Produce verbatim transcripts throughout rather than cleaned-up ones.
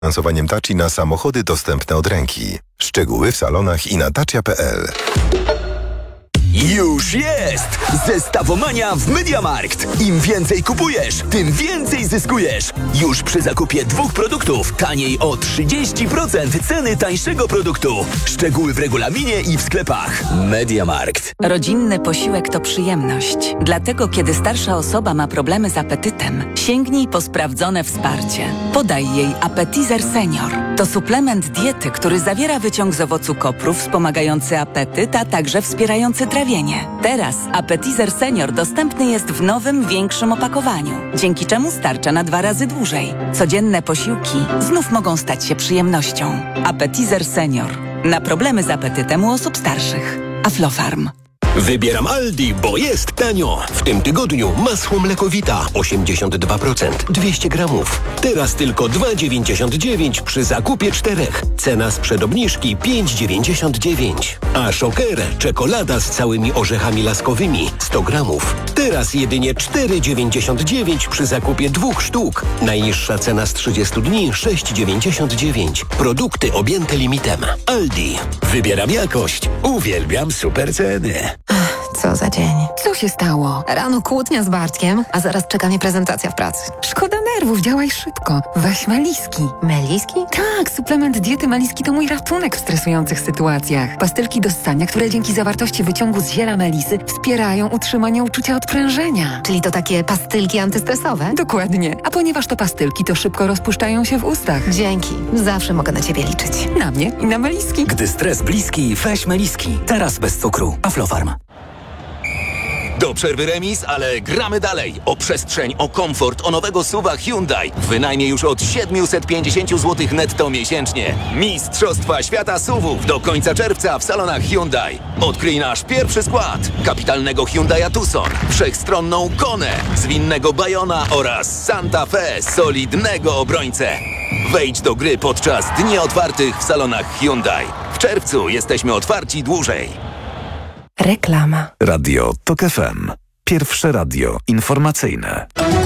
Finansowaniem Daci na samochody dostępne od ręki. Szczegóły w salonach i na dacia kropka p l. Już jest! Zestawomania w MediaMarkt. Im więcej kupujesz, tym więcej zyskujesz. Już przy zakupie dwóch produktów taniej o trzydzieści procent ceny tańszego produktu. Szczegóły w regulaminie i w sklepach. MediaMarkt. Rodzinny posiłek to przyjemność. Dlatego, kiedy starsza osoba ma problemy z apetytem, sięgnij po sprawdzone wsparcie. Podaj jej Appetizer Senior. To suplement diety, który zawiera wyciąg z owocu kopru wspomagający apetyt, a także wspierający trawienie. Teraz Appetizer Senior dostępny jest w nowym, większym opakowaniu, dzięki czemu starcza na dwa razy dłużej. Codzienne posiłki znów mogą stać się przyjemnością. Appetizer Senior. Na problemy z apetytem u osób starszych. Aflofarm. Wybieram Aldi, bo jest tanio. W tym tygodniu masło mlekowita osiemdziesiąt dwa procent, dwieście gramów. Teraz tylko dwa dziewięćdziesiąt dziewięć przy zakupie czterech. Cena sprzed obniżki pięć dziewięćdziesiąt dziewięć. A Shocker czekolada z całymi orzechami laskowymi sto gramów. Teraz jedynie cztery dziewięćdziesiąt dziewięć przy zakupie dwóch sztuk. Najniższa cena z trzydziestu dni sześć dziewięćdziesiąt dziewięć. Produkty objęte limitem. Aldi. Wybieram jakość. Uwielbiam super ceny. Co za dzień. Co się stało? Rano kłótnia z Bartkiem, a zaraz czeka mnie prezentacja w pracy. Szkoda nerwów, działaj szybko. Weź Meliski. Meliski? Tak, suplement diety Meliski to mój ratunek w stresujących sytuacjach. Pastylki do ssania, które dzięki zawartości wyciągu z ziela melisy wspierają utrzymanie uczucia odprężenia. Czyli to takie pastylki antystresowe? Dokładnie. A ponieważ to pastylki, to szybko rozpuszczają się w ustach. Dzięki. Zawsze mogę na ciebie liczyć. Na mnie i na Meliski. Gdy stres bliski, weź Meliski. Teraz bez cukru. Aflofarm. Do przerwy remis, ale gramy dalej. O przestrzeń, o komfort, o nowego suwa Hyundai. Wynajmie już od siedemset pięćdziesiąt złotych netto miesięcznie. Mistrzostwa Świata suwów do końca czerwca w salonach Hyundai. Odkryj nasz pierwszy skład. Kapitalnego Hyundai'a Tucson, wszechstronną Konę, zwinnego Bayona oraz Santa Fe, solidnego obrońcę. Wejdź do gry podczas dni otwartych w salonach Hyundai. W czerwcu jesteśmy otwarci dłużej. Reklama. Radio Tok F M. Pierwsze radio informacyjne.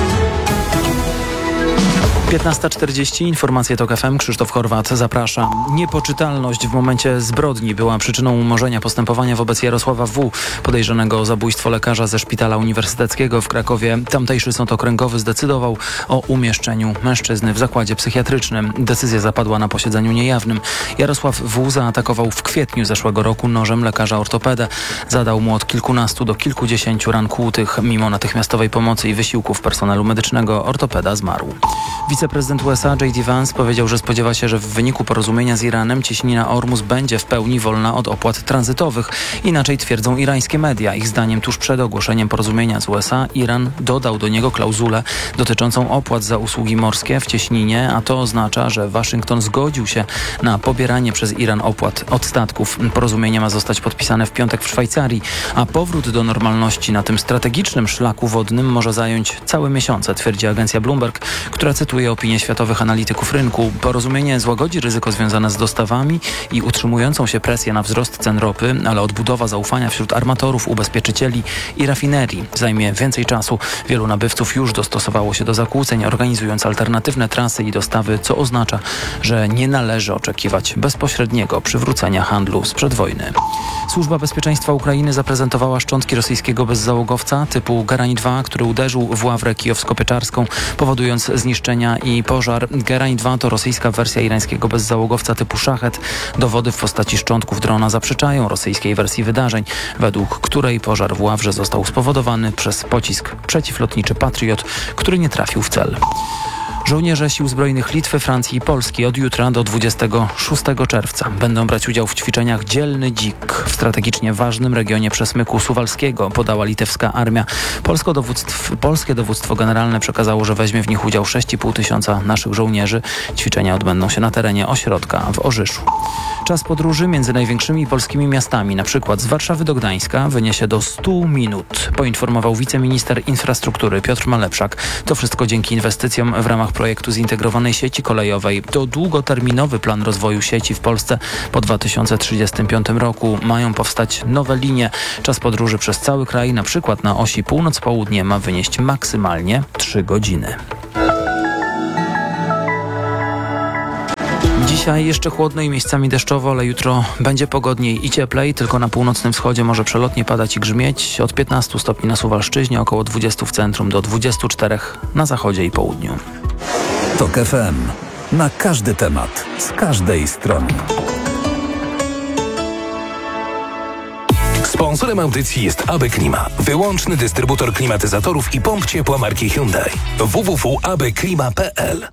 piętnasta czterdzieści, informacje Tok F M, Krzysztof Horwat, zapraszam. Niepoczytalność w momencie zbrodni była przyczyną umorzenia postępowania wobec Jarosława W., podejrzanego o zabójstwo lekarza ze Szpitala Uniwersyteckiego w Krakowie. Tamtejszy sąd okręgowy zdecydował o umieszczeniu mężczyzny w zakładzie psychiatrycznym. Decyzja zapadła na posiedzeniu niejawnym. Jarosław W. zaatakował w kwietniu zeszłego roku nożem lekarza ortopedę. Zadał mu od kilkunastu do kilkudziesięciu ran kłutych. Mimo natychmiastowej pomocy i wysiłków personelu medycznego ortopeda zmarł. Wiceprezydent U S A J D Vance powiedział, że spodziewa się, że w wyniku porozumienia z Iranem cieśnina Ormus będzie w pełni wolna od opłat tranzytowych. Inaczej twierdzą irańskie media. Ich zdaniem tuż przed ogłoszeniem porozumienia z U S A Iran dodał do niego klauzulę dotyczącą opłat za usługi morskie w cieśninie, a to oznacza, że Waszyngton zgodził się na pobieranie przez Iran opłat od statków. Porozumienie ma zostać podpisane w piątek w Szwajcarii, a powrót do normalności na tym strategicznym szlaku wodnym może zająć całe miesiące, twierdzi agencja Bloomberg, która cytuje opinię światowych analityków rynku. Porozumienie złagodzi ryzyko związane z dostawami i utrzymującą się presję na wzrost cen ropy, ale odbudowa zaufania wśród armatorów, ubezpieczycieli i rafinerii zajmie więcej czasu. Wielu nabywców już dostosowało się do zakłóceń, organizując alternatywne trasy i dostawy, co oznacza, że nie należy oczekiwać bezpośredniego przywrócenia handlu sprzed wojny. Służba Bezpieczeństwa Ukrainy zaprezentowała szczątki rosyjskiego bezzałogowca typu Gerań dwa, który uderzył w Ławrę kijowsko-pieczarską, powodując zniszczenia i pożar. Gerań dwa to rosyjska wersja irańskiego bezzałogowca typu Szachet. Dowody w postaci szczątków drona zaprzeczają rosyjskiej wersji wydarzeń, według której pożar w Ławrze został spowodowany przez pocisk przeciwlotniczy Patriot, który nie trafił w cel. Żołnierze Sił Zbrojnych Litwy, Francji i Polski od jutra do dwudziestego szóstego czerwca będą brać udział w ćwiczeniach Dzielny Dzik w strategicznie ważnym regionie przesmyku suwalskiego, podała litewska armia. Polsko dowództw, polskie dowództwo generalne przekazało, że weźmie w nich udział sześć i pół tysiąca naszych żołnierzy. Ćwiczenia odbędą się na terenie ośrodka w Orzyszu. Czas podróży między największymi polskimi miastami, na przykład z Warszawy do Gdańska, wyniesie do stu minut, poinformował wiceminister infrastruktury Piotr Malepszak. To wszystko dzięki inwestycjom w ramach projektu zintegrowanej sieci kolejowej. To długoterminowy plan rozwoju sieci w Polsce. Po dwa tysiące trzydziestym piątym roku mają powstać nowe linie. Czas podróży przez cały kraj, na przykład na osi północ-południe, ma wynieść maksymalnie trzy godziny. Dzisiaj jeszcze chłodno i miejscami deszczowo, ale jutro będzie pogodniej i cieplej. Tylko na północnym wschodzie może przelotnie padać i grzmieć. Od piętnastu stopni na Suwalszczyźnie, około dwudziestu w centrum, do dwudziestu czterech na zachodzie i południu. TOK F M. Na każdy temat, z każdej strony. Sponsorem audycji jest A B Klima, wyłączny dystrybutor klimatyzatorów i pomp ciepła marki Hyundai. w w w kropka a b klima kropka p l.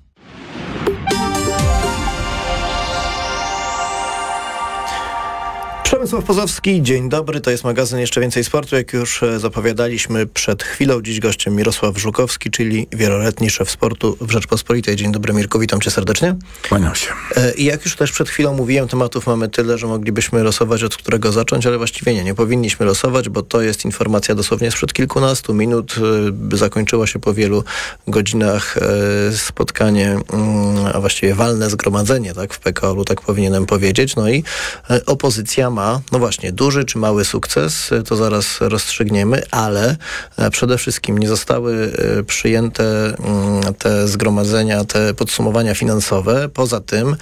Przemysław Pozowski, dzień dobry, to jest magazyn Jeszcze Więcej Sportu. Jak już zapowiadaliśmy przed chwilą, dziś gościem Mirosław Żukowski, czyli wieloletni szef sportu w Rzeczpospolitej. Dzień dobry, Mirku, witam cię serdecznie. Kłaniam się. I jak już też przed chwilą mówiłem, tematów mamy tyle, że moglibyśmy losować, od którego zacząć, ale właściwie nie, nie powinniśmy losować, bo to jest informacja dosłownie sprzed kilkunastu minut. Zakończyło się po wielu godzinach spotkanie, a właściwie walne zgromadzenie, tak, w P K O-u, tak powinienem powiedzieć. No i opozycja ma no właśnie, duży czy mały sukces, to zaraz rozstrzygniemy, ale przede wszystkim nie zostały przyjęte te zgromadzenia, te podsumowania finansowe. Poza tym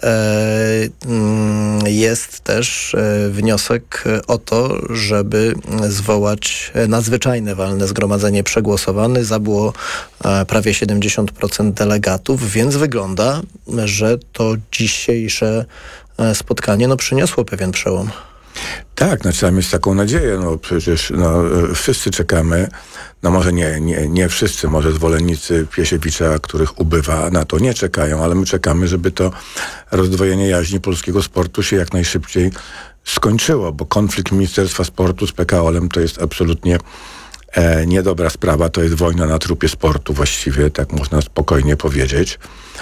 jest też wniosek o to, żeby zwołać nadzwyczajne walne zgromadzenie przegłosowane. Za było prawie siedemdziesiąt procent delegatów, więc wygląda, że to dzisiejsze spotkanie no, przyniosło pewien przełom. Tak, no trzeba mieć taką nadzieję, no przecież no, wszyscy czekamy, no może nie, nie, nie wszyscy, może zwolennicy Piesiewicza, których ubywa, na to nie czekają, ale my czekamy, żeby to rozdwojenie jaźni polskiego sportu się jak najszybciej skończyło, bo konflikt Ministerstwa Sportu z P K O-em to jest absolutnie e, niedobra sprawa, to jest wojna na trupie sportu właściwie, tak można spokojnie powiedzieć.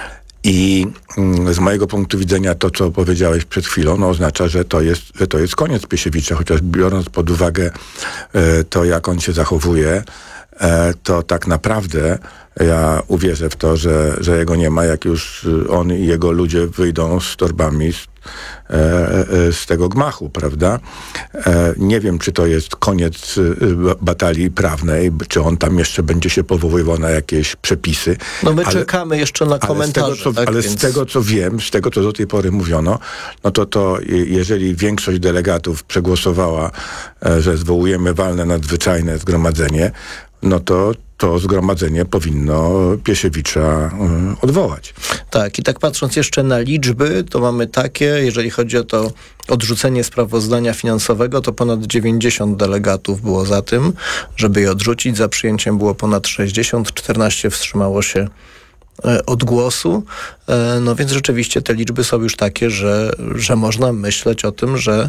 I z mojego punktu widzenia to, co powiedziałeś przed chwilą, no oznacza, że to jest, że to jest koniec Piesiewicza, chociaż biorąc pod uwagę e, to, jak on się zachowuje, e, to tak naprawdę ja uwierzę w to, że, że jego nie ma, jak już on i jego ludzie wyjdą z torbami z, e, e, z tego gmachu, prawda? E, nie wiem, czy to jest koniec batalii prawnej, czy on tam jeszcze będzie się powoływał na jakieś przepisy. No my ale, czekamy jeszcze na komentarze. Ale, z tego, co, tak, ale więc... z tego, co wiem, z tego, co do tej pory mówiono, no to to, jeżeli większość delegatów przegłosowała, e, że zwołujemy walne nadzwyczajne zgromadzenie, no to to zgromadzenie powinno Piesiewicza y, odwołać. Tak, i tak patrząc jeszcze na liczby, to mamy takie, jeżeli chodzi o to odrzucenie sprawozdania finansowego, to ponad dziewięćdziesiąt delegatów było za tym, żeby je odrzucić. Za przyjęciem było ponad sześćdziesiąt, czternaście wstrzymało się od głosu. No więc rzeczywiście te liczby są już takie, że, że można myśleć o tym, że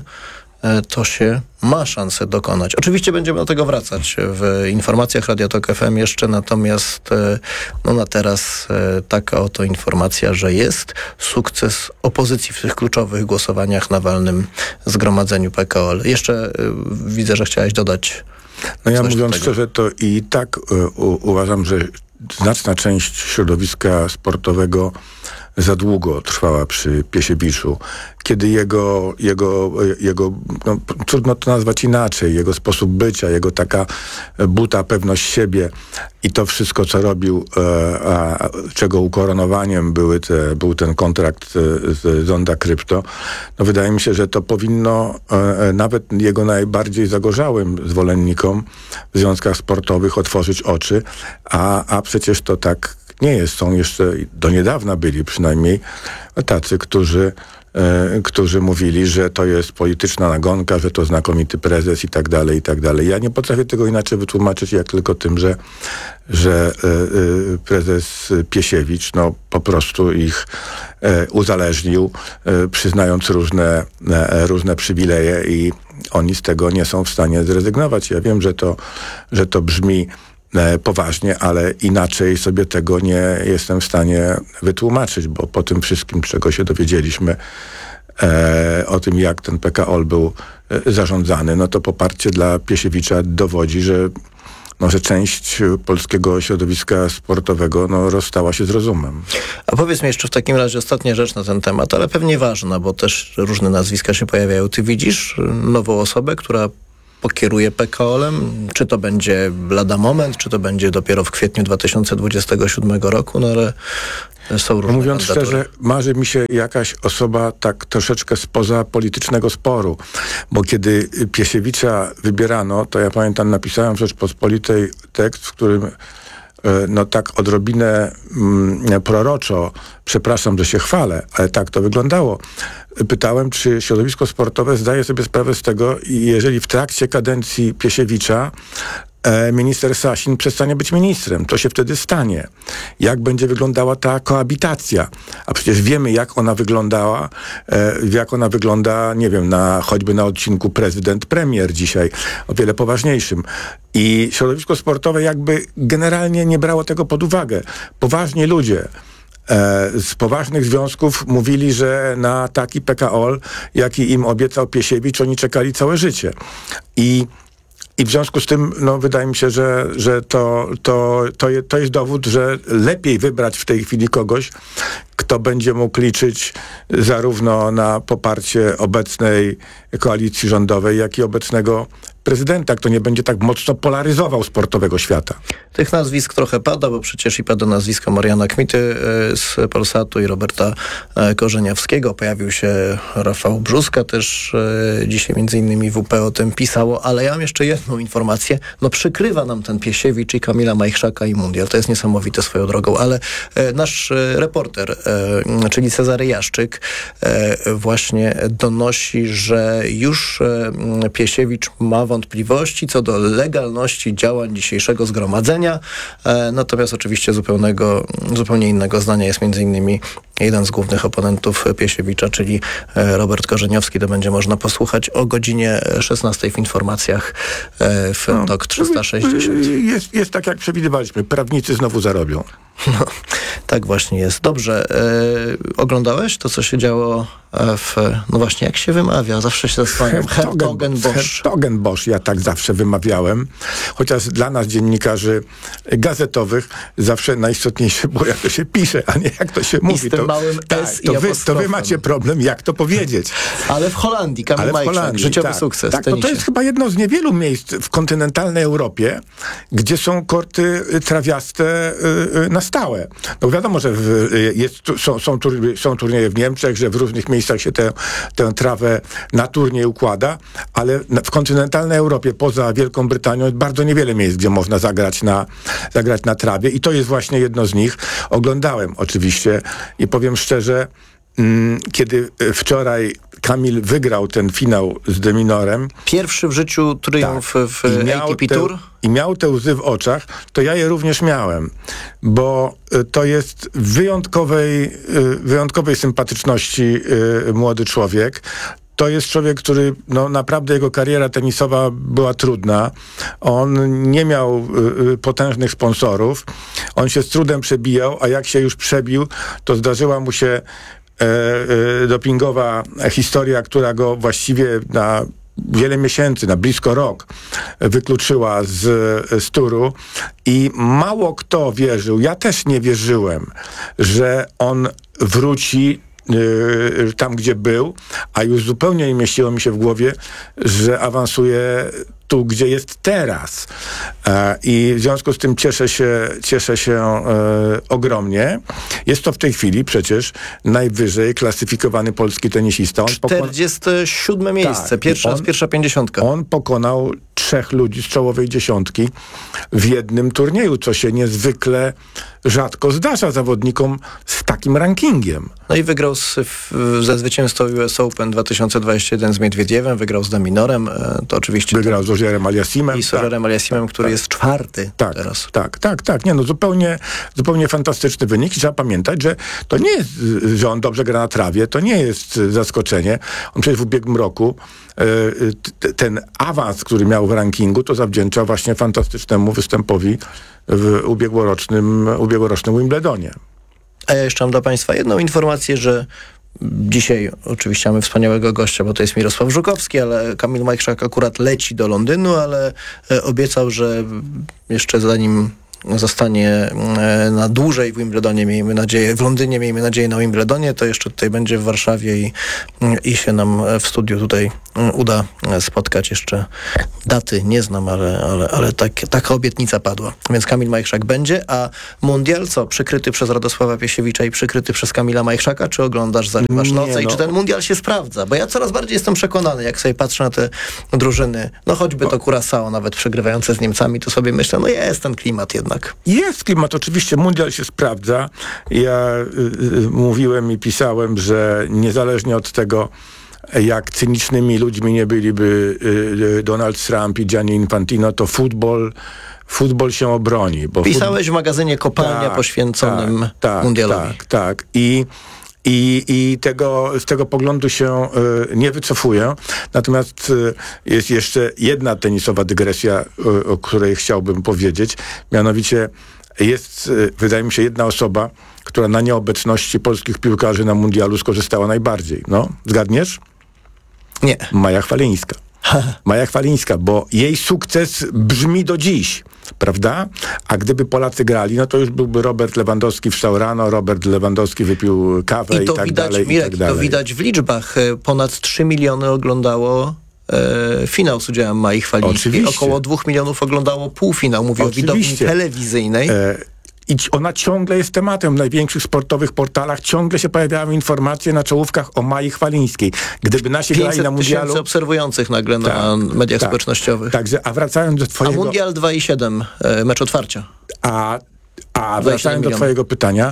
to się ma szansę dokonać. Oczywiście będziemy do tego wracać w informacjach Radia Tok F M jeszcze, natomiast no na teraz taka oto informacja, że jest sukces opozycji w tych kluczowych głosowaniach na walnym zgromadzeniu P K O. Jeszcze widzę, że chciałeś dodać. No ja mówiąc szczerze, to i tak u, uważam, że znaczna część środowiska sportowego za długo trwała przy Piesiewiczu, kiedy jego, jego, jego no, trudno to nazwać inaczej, jego sposób bycia, jego taka buta pewność siebie i to wszystko, co robił, e, a, czego ukoronowaniem były te, był ten kontrakt z Zonda Krypto, no wydaje mi się, że to powinno e, nawet jego najbardziej zagorzałym zwolennikom w związkach sportowych otworzyć oczy, a, a przecież to tak nie jest. Są jeszcze, do niedawna byli przynajmniej tacy, którzy, e, którzy mówili, że to jest polityczna nagonka, że to znakomity prezes i tak dalej, i tak dalej. Ja nie potrafię tego inaczej wytłumaczyć, jak tylko tym, że, że e, e, prezes Piesiewicz no, po prostu ich e, uzależnił, e, przyznając różne, e, różne przywileje i oni z tego nie są w stanie zrezygnować. Ja wiem, że to, że to brzmi poważnie, ale inaczej sobie tego nie jestem w stanie wytłumaczyć, bo po tym wszystkim, czego się dowiedzieliśmy e, o tym, jak ten P K O był e, zarządzany, no to poparcie dla Piesiewicza dowodzi, że, no, że część polskiego środowiska sportowego no, rozstała się z rozumem. A powiedz mi jeszcze w takim razie ostatnia rzecz na ten temat, ale pewnie ważna, bo też różne nazwiska się pojawiają. Ty widzisz nową osobę, która pokieruje P K O L-em. Czy to będzie lada moment, czy to będzie dopiero w kwietniu dwa tysiące dwudziestego siódmego roku, no ale są różne Mówiąc kandydatury. szczerze, marzy mi się jakaś osoba tak troszeczkę spoza politycznego sporu, bo kiedy Piesiewicza wybierano, to ja pamiętam, napisałem w Rzeczpospolitej tekst, w którym no tak odrobinę mm, proroczo, przepraszam, że się chwalę, ale tak to wyglądało. Pytałem, czy środowisko sportowe zdaje sobie sprawę z tego, jeżeli w trakcie kadencji Piesiewicza e, minister Sasin przestanie być ministrem. To się wtedy stanie. Jak będzie wyglądała ta koabitacja? A przecież wiemy, jak ona wyglądała, e, jak ona wygląda, nie wiem, na, choćby na odcinku prezydent-premier dzisiaj, o wiele poważniejszym. I środowisko sportowe jakby generalnie nie brało tego pod uwagę. Poważni ludzie z poważnych związków mówili, że na taki P K O L, jaki im obiecał Piesiewicz, oni czekali całe życie. I, i w związku z tym, no, wydaje mi się, że, że to, to, to, je, to jest dowód, że lepiej wybrać w tej chwili kogoś, kto będzie mógł liczyć zarówno na poparcie obecnej koalicji rządowej, jak i obecnego prezydenta, kto nie będzie tak mocno polaryzował sportowego świata. Tych nazwisk trochę pada, bo przecież i pada nazwisko Mariana Kmity z Polsatu i Roberta Korzeniowskiego. Pojawił się Rafał Brzuska, też dzisiaj między innymi W P o tym pisało, ale ja mam jeszcze jedną informację. No przykrywa nam ten Piesiewicz i Kamila Majchrzaka i Mundial. To jest niesamowite swoją drogą, ale nasz reporter, czyli Cezary Jaszczyk, właśnie donosi, że już Piesiewicz ma wątpliwości co do legalności działań dzisiejszego zgromadzenia. E, natomiast oczywiście zupełnego, zupełnie innego zdania jest między innymi jeden z głównych oponentów Piesiewicza, czyli Robert Korzeniowski. To będzie można posłuchać o godzinie szesnastej w informacjach e, w no, T O K trzysta sześćdziesiąt. Jest, jest tak, jak przewidywaliśmy. Prawnicy znowu zarobią. No, tak właśnie jest. Dobrze. E, oglądałeś to, co się działo w... No właśnie, jak się wymawia? Zawsze się zastanawiam. Hertogenbosch. Hertogenbosch, ja tak zawsze wymawiałem. Chociaż dla nas, dziennikarzy gazetowych, zawsze najistotniejsze było, jak to się pisze, a nie jak to się mówi. I z tym to, małym tak, S to, i wy, to wy macie problem, jak to powiedzieć. Ale w Holandii, Kamil Majchrzak, życiowy tak, sukces. Tak, no to jest chyba jedno z niewielu miejsc w kontynentalnej Europie, gdzie są korty trawiaste y, y, na stałe. No wiadomo, że w, jest, są, są, turnieje, są turnieje w Niemczech, że w różnych miejscach się tę, tę trawę na turniej układa, ale w kontynentalnej Europie, poza Wielką Brytanią, jest bardzo niewiele miejsc, gdzie można zagrać na, zagrać na trawie i to jest właśnie jedno z nich. Oglądałem oczywiście i powiem szczerze, mm, kiedy wczoraj Kamil wygrał ten finał z De Minorem. Pierwszy w życiu triumf tak, w A T P Tour. I miał te łzy w oczach, to ja je również miałem, bo to jest wyjątkowej, wyjątkowej sympatyczności młody człowiek. To jest człowiek, który, no naprawdę jego kariera tenisowa była trudna. On nie miał y, potężnych sponsorów. On się z trudem przebijał, a jak się już przebił, to zdarzyła mu się e, e, dopingowa historia, która go właściwie na wiele miesięcy, na blisko rok wykluczyła z, z turu i mało kto wierzył, ja też nie wierzyłem, że on wróci Yy, tam, gdzie był, a już zupełnie nie mieściło mi się w głowie, że awansuje tu, gdzie jest teraz. E, I w związku z tym cieszę się, cieszę się e, ogromnie. Jest to w tej chwili przecież najwyżej klasyfikowany polski tenisista. On czterdzieste siódme miejsce, tak, pierwsza, on, pierwsza pięćdziesiątka. On pokonał trzech ludzi z czołowej dziesiątki w jednym turnieju, co się niezwykle rzadko zdarza zawodnikom z takim rankingiem. No i wygrał z, w, ze zwycięzcą U S Open dwa tysiące dwudziesty jeden z Miedwiediewem, wygrał z De Minorem, to oczywiście... Wygrał z Rogerem Aliassimem. I z Rogerem tak, Aliassimem, tak, który tak, jest czwarty tak, teraz. Tak, tak, tak. Nie, no zupełnie, zupełnie fantastyczny wynik i trzeba pamiętać, że to nie jest, że on dobrze gra na trawie, to nie jest zaskoczenie. On przecież w ubiegłym roku y, ten awans, który miał w rankingu, to zawdzięcza właśnie fantastycznemu występowi w ubiegłorocznym, ubiegłorocznym Wimbledonie. A ja jeszcze mam dla Państwa jedną informację, że dzisiaj oczywiście mamy wspaniałego gościa, bo to jest Mirosław Żukowski, ale Kamil Majchrzak akurat leci do Londynu, ale obiecał, że jeszcze zanim zostanie na dłużej w Wimbledonie, miejmy nadzieję, w Londynie miejmy nadzieję na Wimbledonie, to jeszcze tutaj będzie w Warszawie i, i się nam w studiu tutaj uda spotkać jeszcze daty, nie znam, ale, ale, ale tak, taka obietnica padła. Więc Kamil Majchrzak będzie, a mundial co? Przykryty przez Radosława Piesiewicza i przykryty przez Kamila Majchrzaka, czy oglądasz, zarywasz noce no. i czy ten mundial się sprawdza? Bo ja coraz bardziej jestem przekonany, jak sobie patrzę na te drużyny, no choćby to Curaçao, nawet przegrywające z Niemcami, to sobie myślę, no jest ten klimat jednak. Jest klimat, oczywiście, mundial się sprawdza. Ja y, y, mówiłem i pisałem, że niezależnie od tego, jak cynicznymi ludźmi nie byliby y, Donald Trump i Gianni Infantino, to futbol, futbol się obroni. Bo Pisałeś fut... w magazynie Kopalnia tak, poświęconym tak, tak, mundialowi. Tak, tak. I I, i tego, z tego poglądu się y, nie wycofuję. Natomiast y, jest jeszcze jedna tenisowa dygresja, y, o której chciałbym powiedzieć. Mianowicie jest, y, wydaje mi się, jedna osoba, która na nieobecności polskich piłkarzy na mundialu skorzystała najbardziej. No, zgadniesz? Nie. Maja Chwalińska. Maja Chwalińska, bo jej sukces brzmi do dziś, prawda? A gdyby Polacy grali, no to już byłby Robert Lewandowski wstał rano, Robert Lewandowski wypił kawę i, to i tak widać, dalej. Mirek, i tak dalej. to widać w liczbach. Ponad trzy miliony oglądało e, finał z udziałem Mai Chwalińskiej. Oczywiście. Około dwóch milionów oglądało półfinał. Mówię Oczywiście. o widowni telewizyjnej. E, I ona ciągle jest tematem w największych sportowych portalach. Ciągle się pojawiają informacje na czołówkach o Mai Chwalińskiej. Gdyby nasi grali na mundialu... tysięcy obserwujących nagle tak, na mediach tak, społecznościowych. Także, a wracając do twojego... A mundial dwa i siedem, e, mecz otwarcia. A, a wracając do twojego pytania...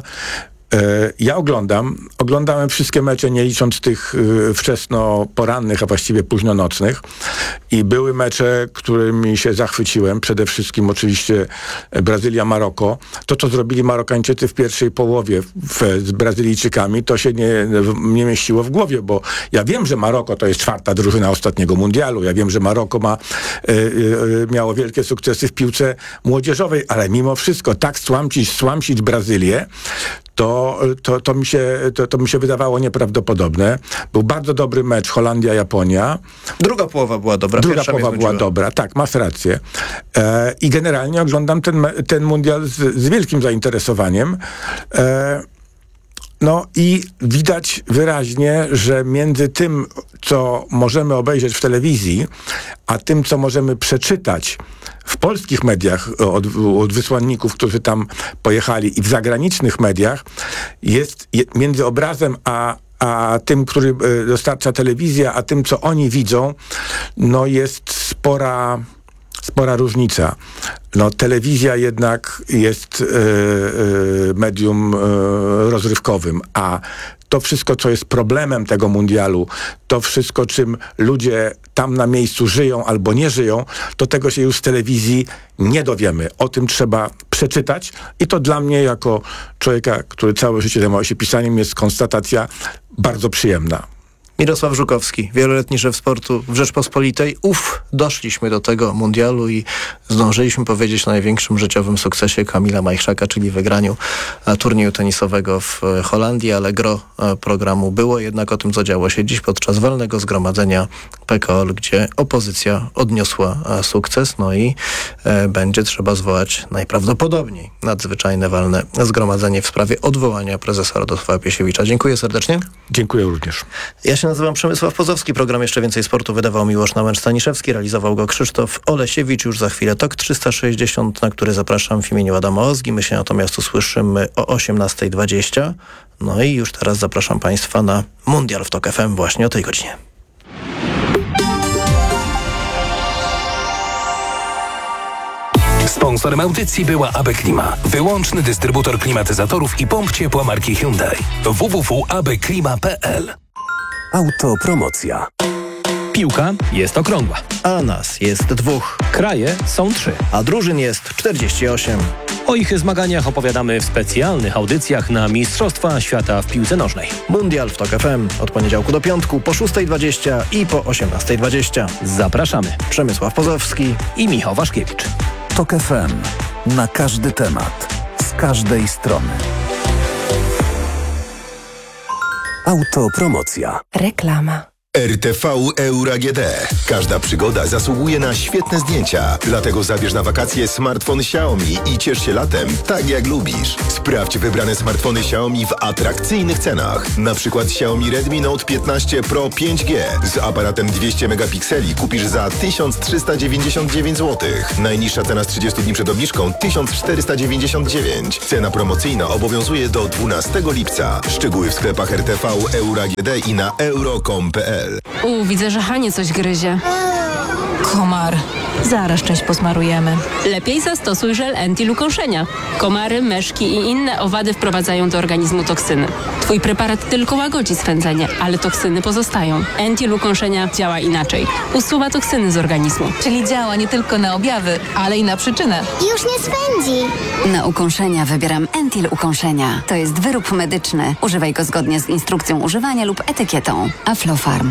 Ja oglądam, oglądałem wszystkie mecze, nie licząc tych wczesno porannych, a właściwie późno nocnych. I były mecze, którymi się zachwyciłem. Przede wszystkim oczywiście Brazylia-Maroko. To, co zrobili Marokańczycy w pierwszej połowie w, z Brazylijczykami, to się nie, nie mieściło w głowie, bo ja wiem, że Maroko to jest czwarta drużyna ostatniego mundialu. Ja wiem, że Maroko ma, y, y, miało wielkie sukcesy w piłce młodzieżowej, ale mimo wszystko tak słamsić, słamsić Brazylię, To, to, to, mi się, to, to mi się wydawało nieprawdopodobne. Był bardzo dobry mecz Holandia-Japonia. Druga połowa była dobra. Druga połowa była dobra, tak, masz rację. E, I generalnie oglądam ten, ten mundial z, z wielkim zainteresowaniem. E, No i widać wyraźnie, że między tym, co możemy obejrzeć w telewizji, a tym, co możemy przeczytać w polskich mediach od, od wysłanników, którzy tam pojechali, i w zagranicznych mediach, jest między obrazem a a tym, który dostarcza telewizja, a tym, co oni widzą, no jest spora spora różnica. No, telewizja jednak jest y, y, medium y, rozrywkowym, a to wszystko, co jest problemem tego mundialu, to wszystko, czym ludzie tam na miejscu żyją albo nie żyją, to tego się już z telewizji nie dowiemy. O tym trzeba przeczytać i to dla mnie, jako człowieka, który całe życie zajmował się pisaniem, jest konstatacja bardzo przyjemna. Mirosław Żukowski, wieloletni szef sportu w Rzeczpospolitej. Uf, doszliśmy do tego mundialu i zdążyliśmy powiedzieć o największym życiowym sukcesie Kamila Majchrzaka, czyli wygraniu turnieju tenisowego w Holandii, ale gro programu było jednak o tym, co działo się dziś podczas walnego zgromadzenia P K O L, gdzie opozycja odniosła sukces, no i e, będzie trzeba zwołać najprawdopodobniej nadzwyczajne walne zgromadzenie w sprawie odwołania prezesa Radosława Piesiewicza. Dziękuję serdecznie. Dziękuję również. Ja się nazywam Przemysław Pozowski. Program Jeszcze Więcej Sportu wydawał Miłosz Nałęcz-Staniszewski. Realizował go Krzysztof Olesiewicz. Już za chwilę Tok trzysta sześćdziesiąt, na który zapraszam w imieniu Adama Ozgi. My się natomiast usłyszymy o osiemnasta dwadzieścia. No i już teraz zapraszam Państwa na Mundial w Tok F M właśnie o tej godzinie. Sponsorem audycji była A B Klima, wyłączny dystrybutor klimatyzatorów i pomp ciepła marki Hyundai. w w w kropka a b klima kropka p l. Autopromocja. Piłka jest okrągła. A nas jest dwóch. Kraje są trzy. A drużyn jest czterdzieści osiem. O ich zmaganiach opowiadamy w specjalnych audycjach na Mistrzostwa Świata w piłce nożnej. Mundial w Tok F M od poniedziałku do piątku po szósta dwadzieścia i po osiemnasta dwadzieścia. Zapraszamy. Przemysław Pozowski i Michał Waszkiewicz. Tok F M. Na każdy temat. Z każdej strony. Autopromocja. Reklama. R T V Euro A G D. Każda przygoda zasługuje na świetne zdjęcia. Dlatego zabierz na wakacje smartfon Xiaomi i ciesz się latem tak jak lubisz. Sprawdź wybrane smartfony Xiaomi w atrakcyjnych cenach. Na przykład Xiaomi Redmi Note piętnaście Pro pięć G z aparatem dwieście megapikseli kupisz za tysiąc trzysta dziewięćdziesiąt dziewięć złotych. Najniższa cena z trzydziestu dni przed obniżką tysiąc czterysta dziewięćdziesiąt dziewięć. Cena promocyjna obowiązuje do dwunastego lipca. Szczegóły w sklepach R T V Euro A G D i na euro kropka com kropka p l. U, widzę, że Hanie coś gryzie. Komar. Zaraz część posmarujemy. Lepiej zastosuj żel Entil ukąszenia. Komary, myszki i inne owady wprowadzają do organizmu toksyny. Twój preparat tylko łagodzi swędzenie, ale toksyny pozostają. Entil ukąszenia działa inaczej. Usuwa toksyny z organizmu. Czyli działa nie tylko na objawy, ale i na przyczynę. Już nie swędzi. Na ukąszenia wybieram Entil ukąszenia. To jest wyrób medyczny. Używaj go zgodnie z instrukcją używania lub etykietą. Aflofarm.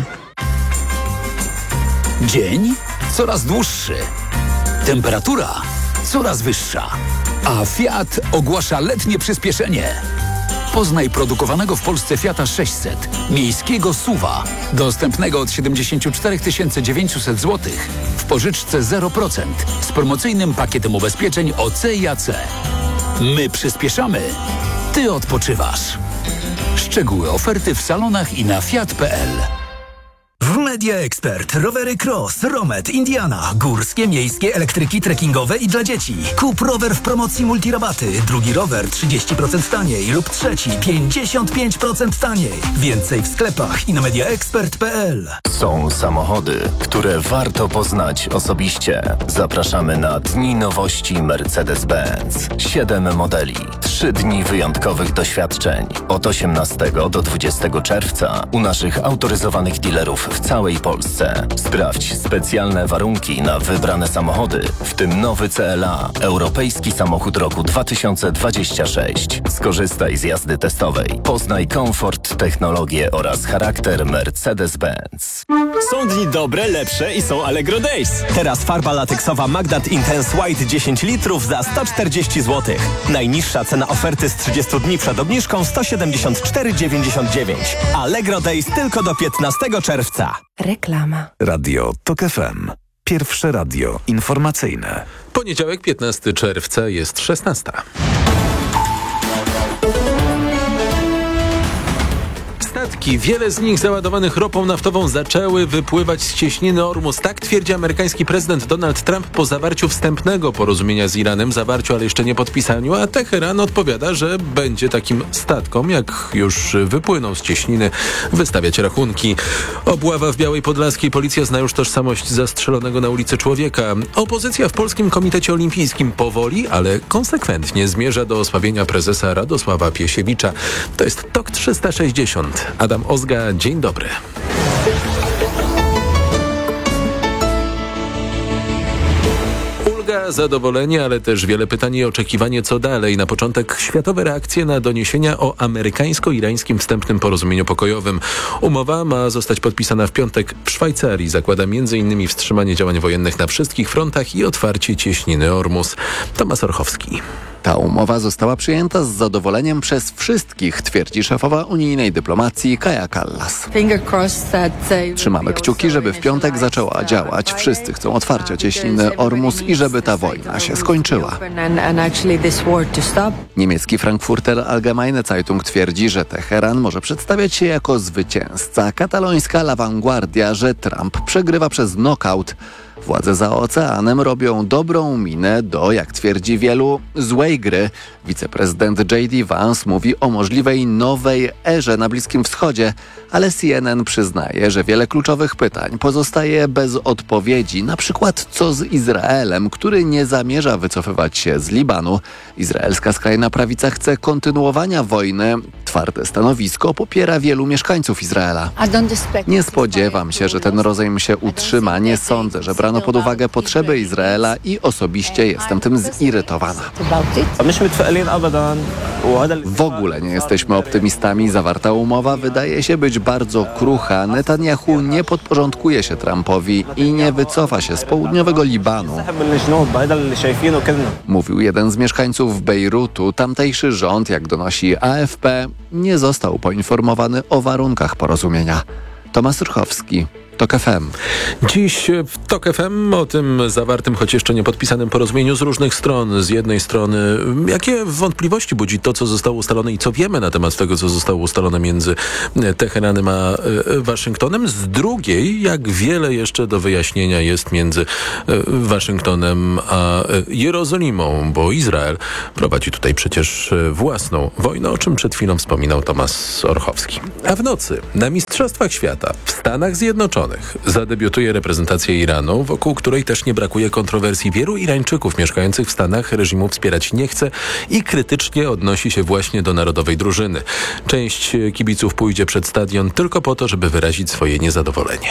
Dzień coraz dłuższy. Temperatura coraz wyższa. A Fiat ogłasza letnie przyspieszenie. Poznaj produkowanego w Polsce Fiata sześćset, miejskiego SUV-a, dostępnego od siedemdziesiąt cztery tysiące dziewięćset złotych w pożyczce zero procent z promocyjnym pakietem ubezpieczeń O C i A C. My przyspieszamy, ty odpoczywasz. Szczegóły oferty w salonach i na fiat kropka p l. W Media Expert rowery Cross, Romet, Indiana, górskie, miejskie, elektryki, trekkingowe i dla dzieci. Kup rower w promocji multirabaty, drugi rower trzydzieści procent taniej lub trzeci pięćdziesiąt pięć procent taniej. Więcej w sklepach i na media expert kropka p l. Są samochody, które warto poznać osobiście. Zapraszamy na Dni Nowości Mercedes-Benz. Siedem modeli, trzy dni wyjątkowych doświadczeń. Od osiemnastego do dwudziestego czerwca u naszych autoryzowanych dealerów w całej Polsce. Sprawdź specjalne warunki na wybrane samochody, w tym nowy C L A, europejski samochód roku dwa tysiące dwudziesty szósty. Skorzystaj z jazdy testowej. Poznaj komfort, technologię oraz charakter Mercedes-Benz. Są dni dobre, lepsze i są Allegro Days. Teraz farba lateksowa Magdat Intense White dziesięć litrów za sto czterdzieści złotych. Najniższa cena oferty z trzydziestu dni przed obniżką sto siedemdziesiąt cztery dziewięćdziesiąt dziewięć. Allegro Days tylko do piętnastego czerwca. Reklama. Radio Tok F M. Pierwsze radio informacyjne. Poniedziałek, piętnastego czerwca, jest szesnasta. Statki, wiele z nich załadowanych ropą naftową, zaczęły wypływać z cieśniny Ormus. Tak twierdzi amerykański prezydent Donald Trump po zawarciu wstępnego porozumienia z Iranem. Zawarciu, ale jeszcze nie podpisaniu, a Teheran odpowiada, że będzie takim statkom, jak już wypłyną z cieśniny, wystawiać rachunki. Obława w Białej Podlaskiej. Policja zna już tożsamość zastrzelonego na ulicy człowieka. Opozycja w Polskim Komitecie Olimpijskim powoli, ale konsekwentnie zmierza do osłabienia prezesa Radosława Piesiewicza. To jest Tok trzysta sześćdziesiąt. Adam Ozga, dzień dobry. Ulga, zadowolenie, ale też wiele pytań i oczekiwanie, co dalej. Na początek światowe reakcje na doniesienia o amerykańsko-irańskim wstępnym porozumieniu pokojowym. Umowa ma zostać podpisana w piątek w Szwajcarii. Zakłada między innymi wstrzymanie działań wojennych na wszystkich frontach i otwarcie cieśniny Ormus. Tomasz Orchowski. Ta umowa została przyjęta z zadowoleniem przez wszystkich, twierdzi szefowa unijnej dyplomacji Kaja Kallas. Trzymamy kciuki, żeby w piątek zaczęła działać. Wszyscy chcą otwarcia cieśniny Ormus i żeby ta wojna się skończyła. Niemiecki Frankfurter Allgemeine Zeitung twierdzi, że Teheran może przedstawiać się jako zwycięzca. Katalońska La Vanguardia, że Trump przegrywa przez knockout. Władze za oceanem robią dobrą minę do, jak twierdzi wielu, złej gry. Wiceprezydent J D Vance mówi o możliwej nowej erze na Bliskim Wschodzie, ale C N N przyznaje, że wiele kluczowych pytań pozostaje bez odpowiedzi. Na przykład co z Izraelem, który nie zamierza wycofywać się z Libanu. Izraelska skrajna prawica chce kontynuowania wojny. Twarde stanowisko popiera wielu mieszkańców Izraela. Nie spodziewam się, że ten rozejm się utrzyma. Nie sądzę, że brano pod uwagę potrzeby Izraela i osobiście jestem tym zirytowana. W ogóle nie jesteśmy optymistami. Zawarta umowa wydaje się być bardzo krucha. Netanyahu nie podporządkuje się Trumpowi i nie wycofa się z południowego Libanu. Mówił jeden z mieszkańców Bejrutu. Tamtejszy rząd, jak donosi A F P, nie został poinformowany o warunkach porozumienia. Tomasz Ruchowski. TOK F M. Dziś w TOK F M o tym zawartym, choć jeszcze nie podpisanym porozumieniu z różnych stron. Z jednej strony, jakie wątpliwości budzi to, co zostało ustalone i co wiemy na temat tego, co zostało ustalone między Teheranem a Waszyngtonem. Z drugiej, jak wiele jeszcze do wyjaśnienia jest między Waszyngtonem a Jerozolimą, bo Izrael prowadzi tutaj przecież własną wojnę, o czym przed chwilą wspominał Tomasz Orchowski. A w nocy na Mistrzostwach Świata w Stanach Zjednoczonych zadebiutuje reprezentacja Iranu, wokół której też nie brakuje kontrowersji. Wielu Irańczyków mieszkających w Stanach reżimu wspierać nie chce i krytycznie odnosi się właśnie do narodowej drużyny. Część kibiców pójdzie przed stadion tylko po to, żeby wyrazić swoje niezadowolenie.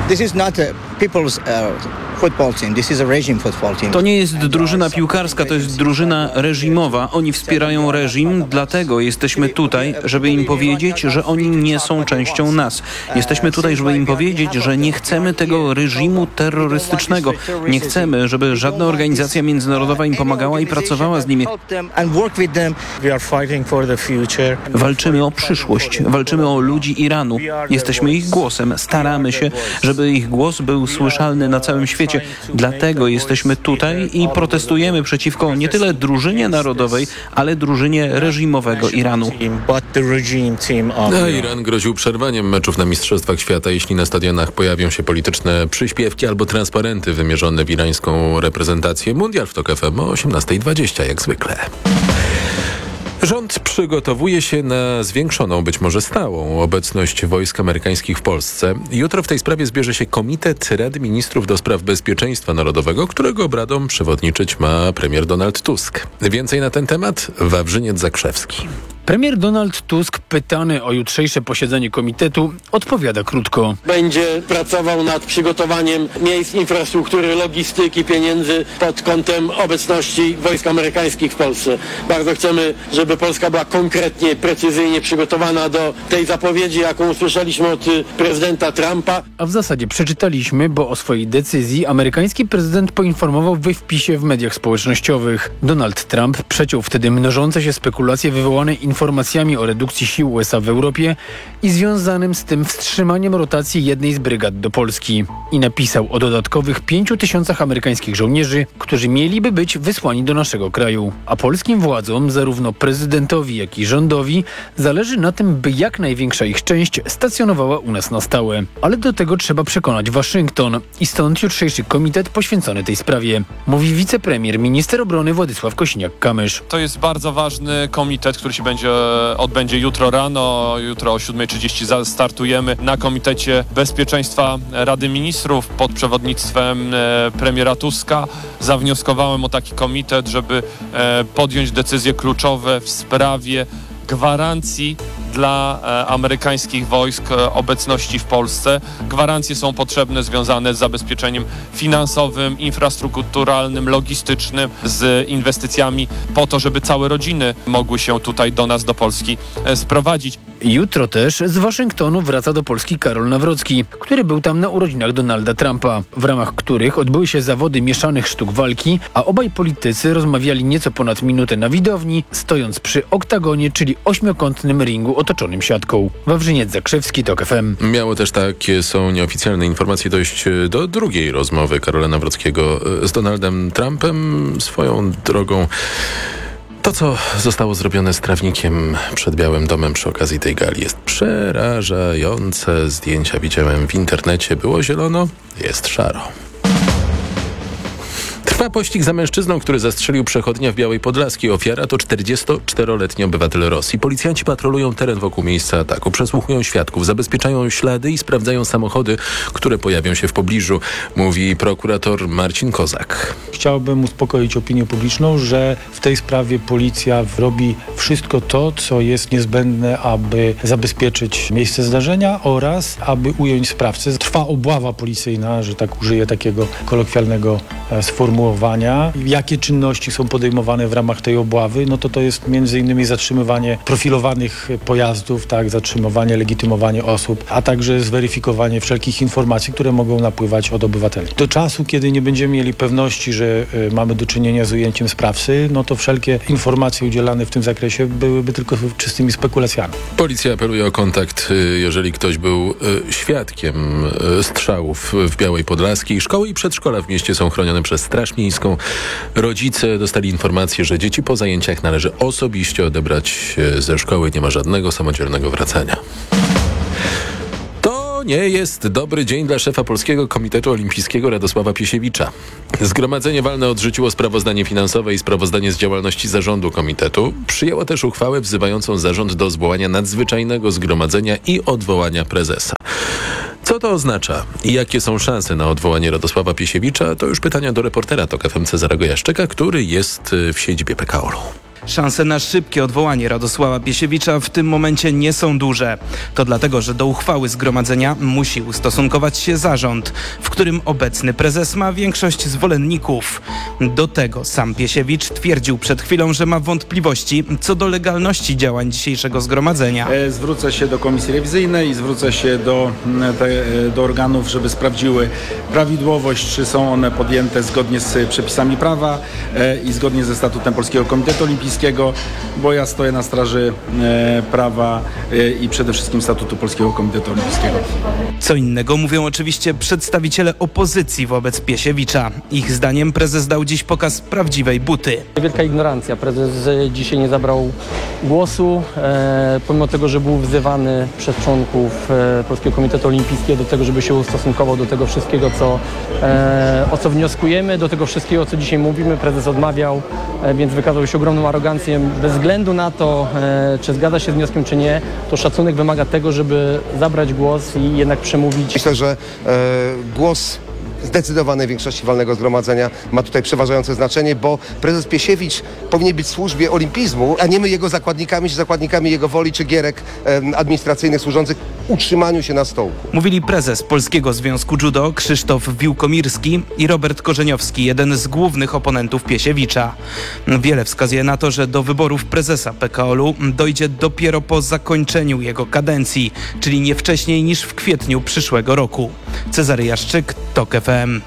To nie jest drużyna piłkarska, to jest drużyna reżimowa. Oni wspierają reżim, dlatego jesteśmy tutaj, żeby im powiedzieć, że oni nie są częścią nas. Jesteśmy tutaj, żeby im powiedzieć, że nie chcemy tego reżimu terrorystycznego. Nie chcemy, żeby żadna organizacja międzynarodowa im pomagała i pracowała z nimi. Walczymy o przyszłość, walczymy o ludzi Iranu. Jesteśmy ich głosem, staramy się, żeby ich głos był słyszalny na całym świecie. Dlatego jesteśmy tutaj i protestujemy przeciwko nie tyle drużynie narodowej, ale drużynie reżimowego Iranu. A Iran groził przerwaniem meczów na Mistrzostwach Świata, jeśli na stadionach pojawią się polityczne przyśpiewki albo transparenty wymierzone w irańską reprezentację. Mundial w TOK F M o osiemnasta dwadzieścia jak zwykle. Rząd przygotowuje się na zwiększoną, być może stałą, obecność wojsk amerykańskich w Polsce. Jutro w tej sprawie zbierze się Komitet Rady Ministrów do spraw Bezpieczeństwa Narodowego, którego obradom przewodniczyć ma premier Donald Tusk. Więcej na ten temat Wawrzyniec Zakrzewski. Premier Donald Tusk, pytany o jutrzejsze posiedzenie komitetu, odpowiada krótko. Będzie pracował nad przygotowaniem miejsc infrastruktury, logistyki, pieniędzy pod kątem obecności wojsk amerykańskich w Polsce. Bardzo chcemy, żeby Polska była konkretnie, precyzyjnie przygotowana do tej zapowiedzi, jaką usłyszeliśmy od prezydenta Trumpa. A w zasadzie przeczytaliśmy, bo o swojej decyzji amerykański prezydent poinformował we wpisie w mediach społecznościowych. Donald Trump przeciął wtedy mnożące się spekulacje wywołane informacjami informacjami o redukcji sił U S A w Europie i związanym z tym wstrzymaniem rotacji jednej z brygad do Polski. I napisał o dodatkowych pięciu tysiącach amerykańskich żołnierzy, którzy mieliby być wysłani do naszego kraju. A polskim władzom, zarówno prezydentowi, jak i rządowi, zależy na tym, by jak największa ich część stacjonowała u nas na stałe. Ale do tego trzeba przekonać Waszyngton i stąd jutrzejszy komitet poświęcony tej sprawie. Mówi wicepremier, minister obrony Władysław Kosiniak-Kamysz. To jest bardzo ważny komitet, który się będzie odbędzie jutro rano. Jutro o siódma trzydzieści startujemy na Komitecie Bezpieczeństwa Rady Ministrów pod przewodnictwem e, premiera Tuska. Zawnioskowałem o taki komitet, żeby e, podjąć decyzje kluczowe w sprawie gwarancji dla e, amerykańskich wojsk e, obecności w Polsce. Gwarancje są potrzebne związane z zabezpieczeniem finansowym, infrastrukturalnym, logistycznym, z inwestycjami po to, żeby całe rodziny mogły się tutaj do nas, do Polski e, sprowadzić. Jutro też z Waszyngtonu wraca do Polski Karol Nawrocki, który był tam na urodzinach Donalda Trumpa, w ramach których odbyły się zawody mieszanych sztuk walki, a obaj politycy rozmawiali nieco ponad minutę na widowni, stojąc przy oktagonie, czyli ośmiokątnym ringu otoczonym siatką. Wawrzyniec Zakrzewski, TOK F M. Miało też takie są nieoficjalne informacje dojść do drugiej rozmowy Karola Nawrockiego z Donaldem Trumpem. Swoją drogą to, co zostało zrobione z trawnikiem przed Białym Domem przy okazji tej gali, jest przerażające. Zdjęcia widziałem w internecie. Było zielono, jest szaro. Trwa pościg za mężczyzną, który zastrzelił przechodnia w Białej Podlaskiej. Ofiara to czterdziestoczteroletni obywatel Rosji. Policjanci patrolują teren wokół miejsca ataku, przesłuchują świadków, zabezpieczają ślady i sprawdzają samochody, które pojawią się w pobliżu, mówi prokurator Marcin Kozak. Chciałbym uspokoić opinię publiczną, że w tej sprawie policja robi wszystko to, co jest niezbędne, aby zabezpieczyć miejsce zdarzenia oraz aby ująć sprawcę. Trwa obława policyjna, że tak użyję takiego kolokwialnego sformułowania, sformułowania, jakie czynności są podejmowane w ramach tej obławy, no to to jest między innymi zatrzymywanie profilowanych pojazdów, tak, zatrzymywanie, legitymowanie osób, a także zweryfikowanie wszelkich informacji, które mogą napływać od obywateli. Do czasu, kiedy nie będziemy mieli pewności, że y, mamy do czynienia z ujęciem sprawcy, no to wszelkie informacje udzielane w tym zakresie byłyby tylko czystymi spekulacjami. Policja apeluje o kontakt, jeżeli ktoś był świadkiem strzałów w Białej Podlaskiej. Szkoły i przedszkola w mieście są chronione przez Straż Miejską. Rodzice dostali informację, że dzieci po zajęciach należy osobiście odebrać ze szkoły. Nie ma żadnego samodzielnego wracania. Nie jest dobry dzień dla szefa Polskiego Komitetu Olimpijskiego Radosława Piesiewicza. Zgromadzenie walne odrzuciło sprawozdanie finansowe i sprawozdanie z działalności zarządu komitetu. Przyjęło też uchwałę wzywającą zarząd do zwołania nadzwyczajnego zgromadzenia i odwołania prezesa. Co to oznacza i jakie są szanse na odwołanie Radosława Piesiewicza? To już pytania do reportera TOK F M Cezarego Jaszczyka, który jest w siedzibie P K O L u. Szanse na szybkie odwołanie Radosława Piesiewicza w tym momencie nie są duże. To dlatego, że do uchwały zgromadzenia musi ustosunkować się zarząd, w którym obecny prezes ma większość zwolenników. Do tego sam Piesiewicz twierdził przed chwilą, że ma wątpliwości co do legalności działań dzisiejszego zgromadzenia. E, zwrócę się do Komisji Rewizyjnej i zwrócę się do, te, do organów, żeby sprawdziły prawidłowość, czy są one podjęte zgodnie z przepisami prawa e, i zgodnie ze statutem Polskiego Komitetu Olimpijskiego, bo ja stoję na straży e, prawa e, i przede wszystkim statutu Polskiego Komitetu Olimpijskiego. Co innego mówią oczywiście przedstawiciele opozycji wobec Piesiewicza. Ich zdaniem prezes dał dziś pokaz prawdziwej buty. Wielka ignorancja. Prezes dzisiaj nie zabrał głosu, e, pomimo tego, że był wzywany przez członków e, Polskiego Komitetu Olimpijskiego do tego, żeby się ustosunkował do tego wszystkiego, co, e, o co wnioskujemy, do tego wszystkiego, o co dzisiaj mówimy. Prezes odmawiał, e, więc wykazał się ogromną arogancją. Bez względu na to, e, czy zgadza się z wnioskiem, czy nie, to szacunek wymaga tego, żeby zabrać głos i jednak przemówić. Myślę, że e, głos zdecydowanej większości walnego zgromadzenia ma tutaj przeważające znaczenie, bo prezes Piesiewicz powinien być w służbie olimpizmu, a nie my jego zakładnikami, czy zakładnikami jego woli, czy gierek e, administracyjnych służących utrzymaniu się na stołku. Mówili prezes Polskiego Związku Judo Krzysztof Wiłkomirski i Robert Korzeniowski, jeden z głównych oponentów Piesiewicza. Wiele wskazuje na to, że do wyborów prezesa P K O L u dojdzie dopiero po zakończeniu jego kadencji, czyli nie wcześniej niż w kwietniu przyszłego roku. Cezary Jaszczyk, TOK F M.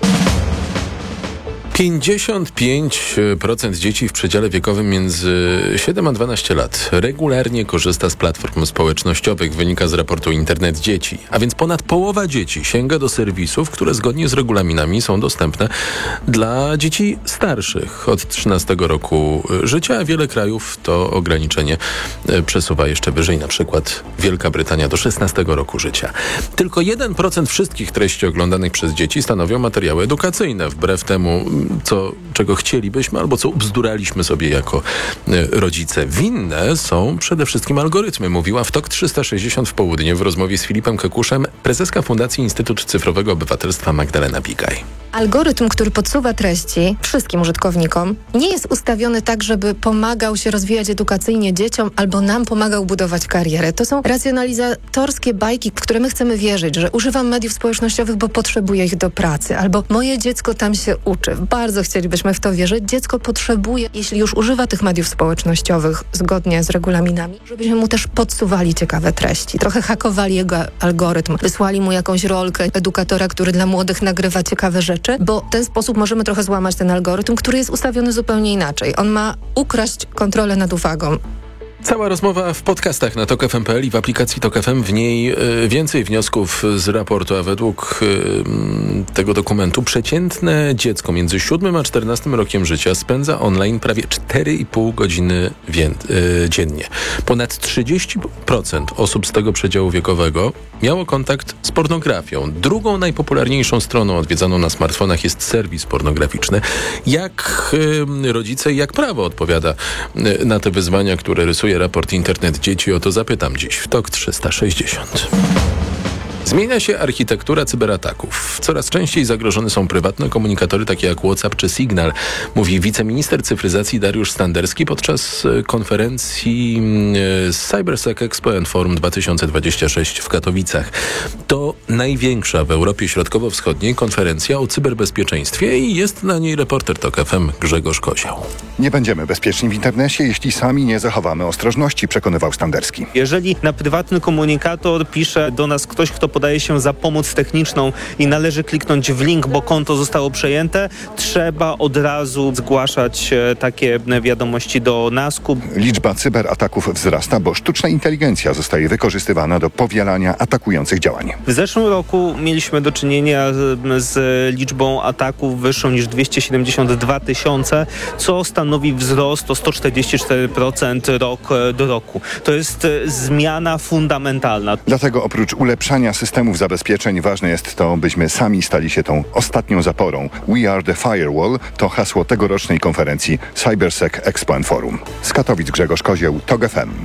pięćdziesiąt pięć procent dzieci w przedziale wiekowym między siedem a dwanaście lat regularnie korzysta z platform społecznościowych, wynika z raportu Internet Dzieci. A więc ponad połowa dzieci sięga do serwisów, które zgodnie z regulaminami są dostępne dla dzieci starszych od trzynastego roku życia, a wiele krajów to ograniczenie przesuwa jeszcze wyżej, na przykład Wielka Brytania do szesnastego roku życia. Tylko jeden procent wszystkich treści oglądanych przez dzieci stanowią materiały edukacyjne, wbrew temu, co, czego chcielibyśmy albo co ubzduraliśmy sobie jako y, rodzice. Winne są przede wszystkim algorytmy, mówiła w TOK trzysta sześćdziesiąt w południe w rozmowie z Filipem Kekuszem prezeska Fundacji Instytut Cyfrowego Obywatelstwa Magdalena Bigaj. Algorytm, który podsuwa treści wszystkim użytkownikom, nie jest ustawiony tak, żeby pomagał się rozwijać edukacyjnie dzieciom albo nam pomagał budować karierę. To są racjonalizatorskie bajki, w które my chcemy wierzyć, że używam mediów społecznościowych, bo potrzebuję ich do pracy, albo moje dziecko tam się uczy. Bardzo chcielibyśmy w to wierzyć. Dziecko potrzebuje, jeśli już używa tych mediów społecznościowych zgodnie z regulaminami, żebyśmy mu też podsuwali ciekawe treści. Trochę hakowali jego algorytm, wysłali mu jakąś rolkę edukatora, który dla młodych nagrywa ciekawe rzeczy, bo w ten sposób możemy trochę złamać ten algorytm, który jest ustawiony zupełnie inaczej. On ma ukraść kontrolę nad uwagą. Cała rozmowa w podcastach na tok f m kropka p l i w aplikacji TOK F M. W niej y, więcej wniosków z raportu, a według y, tego dokumentu przeciętne dziecko między siódmym a czternastym rokiem życia spędza online prawie cztery i pół godziny wię- y, dziennie. Ponad trzydzieści procent osób z tego przedziału wiekowego miało kontakt z pornografią. Drugą najpopularniejszą stroną odwiedzaną na smartfonach jest serwis pornograficzny. Jak y, rodzice i jak prawo odpowiada y, na te wyzwania, które rysuje raport Internet Dzieci? O to zapytam dziś w TOK trzysta sześćdziesiąt. Zmienia się architektura cyberataków. Coraz częściej zagrożone są prywatne komunikatory takie jak WhatsApp czy Signal, mówi wiceminister cyfryzacji Dariusz Standerski podczas konferencji CyberSec Expo and Forum dwa tysiące dwudziesty szósty w Katowicach. To największa w Europie Środkowo-Wschodniej konferencja o cyberbezpieczeństwie i jest na niej reporter TOK F M Grzegorz Kozioł. Nie będziemy bezpieczni w internecie, jeśli sami nie zachowamy ostrożności, przekonywał Standerski. Jeżeli na prywatny komunikator pisze do nas ktoś, kto podaje się za pomoc techniczną i należy kliknąć w link, bo konto zostało przejęte, trzeba od razu zgłaszać takie wiadomości do nasku. Liczba cyberataków wzrasta, bo sztuczna inteligencja zostaje wykorzystywana do powielania atakujących działań. W zeszłym roku mieliśmy do czynienia z liczbą ataków wyższą niż dwieście siedemdziesiąt dwa tysiące, co stanowi wzrost o sto czterdzieści cztery procent rok do roku. To jest zmiana fundamentalna. Dlatego oprócz ulepszania systemów zabezpieczeń ważne jest to, byśmy sami stali się tą ostatnią zaporą. We are the firewall to hasło tegorocznej konferencji CyberSec Expo and Forum. Z Katowic Grzegorz Kozioł, TOK F M.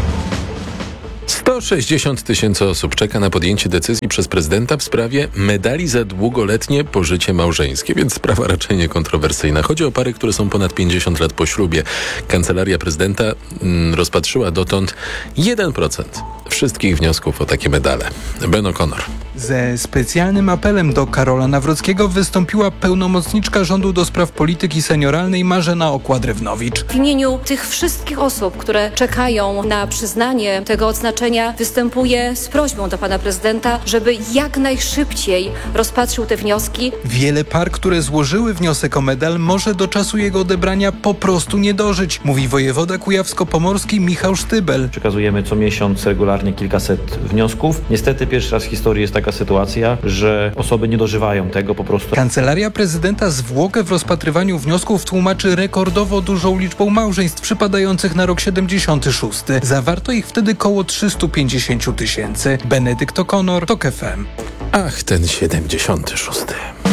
sto sześćdziesiąt tysięcy osób czeka na podjęcie decyzji przez prezydenta w sprawie medali za długoletnie pożycie małżeńskie, więc sprawa raczej niekontrowersyjna. Chodzi o pary, które są ponad pięćdziesiąt lat po ślubie. Kancelaria prezydenta mm, rozpatrzyła dotąd jeden procent wszystkich wniosków o takie medale. Ben O'Connor. Ze specjalnym apelem do Karola Nawrockiego wystąpiła pełnomocniczka rządu do spraw polityki senioralnej Marzena Okła-Drewnowicz. W imieniu tych wszystkich osób, które czekają na przyznanie tego odznaczenia, występuję z prośbą do pana prezydenta, żeby jak najszybciej rozpatrzył te wnioski. Wiele par, które złożyły wniosek o medal, może do czasu jego odebrania po prostu nie dożyć, mówi wojewoda kujawsko-pomorski Michał Sztybel. Przekazujemy co miesiąc regularnie kilkaset wniosków. Niestety pierwszy raz w historii jest taka sytuacja, że osoby nie dożywają tego po prostu. Kancelaria prezydenta zwłokę w rozpatrywaniu wniosków tłumaczy rekordowo dużą liczbą małżeństw przypadających na rok siedemdziesiąty szósty. Zawarto ich wtedy koło trzysta pięćdziesiąt tysięcy. Benedykt O'Connor, TOK F M. Ach, ten siedemdziesiąty szósty.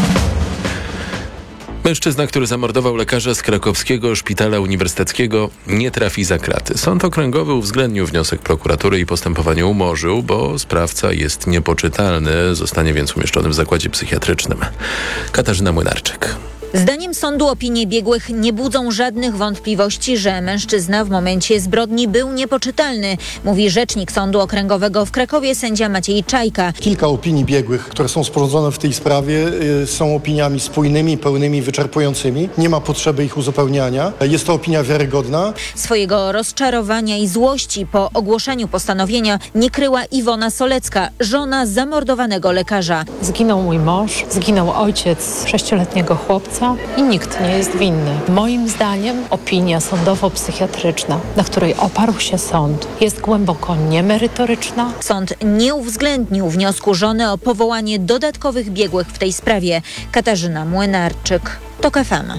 Mężczyzna, który zamordował lekarza z krakowskiego szpitala uniwersyteckiego, nie trafi za kraty. Sąd okręgowy uwzględnił wniosek prokuratury i postępowanie umorzył, bo sprawca jest niepoczytalny, zostanie więc umieszczony w zakładzie psychiatrycznym. Katarzyna Młynarczyk. Zdaniem sądu opinie biegłych nie budzą żadnych wątpliwości, że mężczyzna w momencie zbrodni był niepoczytalny, mówi rzecznik Sądu Okręgowego w Krakowie sędzia Maciej Czajka. Kilka opinii biegłych, które są sporządzone w tej sprawie, są opiniami spójnymi, pełnymi, wyczerpującymi. Nie ma potrzeby ich uzupełniania. Jest to opinia wiarygodna. Swojego rozczarowania i złości po ogłoszeniu postanowienia nie kryła Iwona Solecka, żona zamordowanego lekarza. Zginął mój mąż, zginął ojciec sześcioletniego chłopca i nikt nie jest winny. Moim zdaniem opinia sądowo-psychiatryczna, na której oparł się sąd, jest głęboko niemerytoryczna. Sąd nie uwzględnił wniosku żony o powołanie dodatkowych biegłych w tej sprawie. Katarzyna Młynarczyk, TOK F M.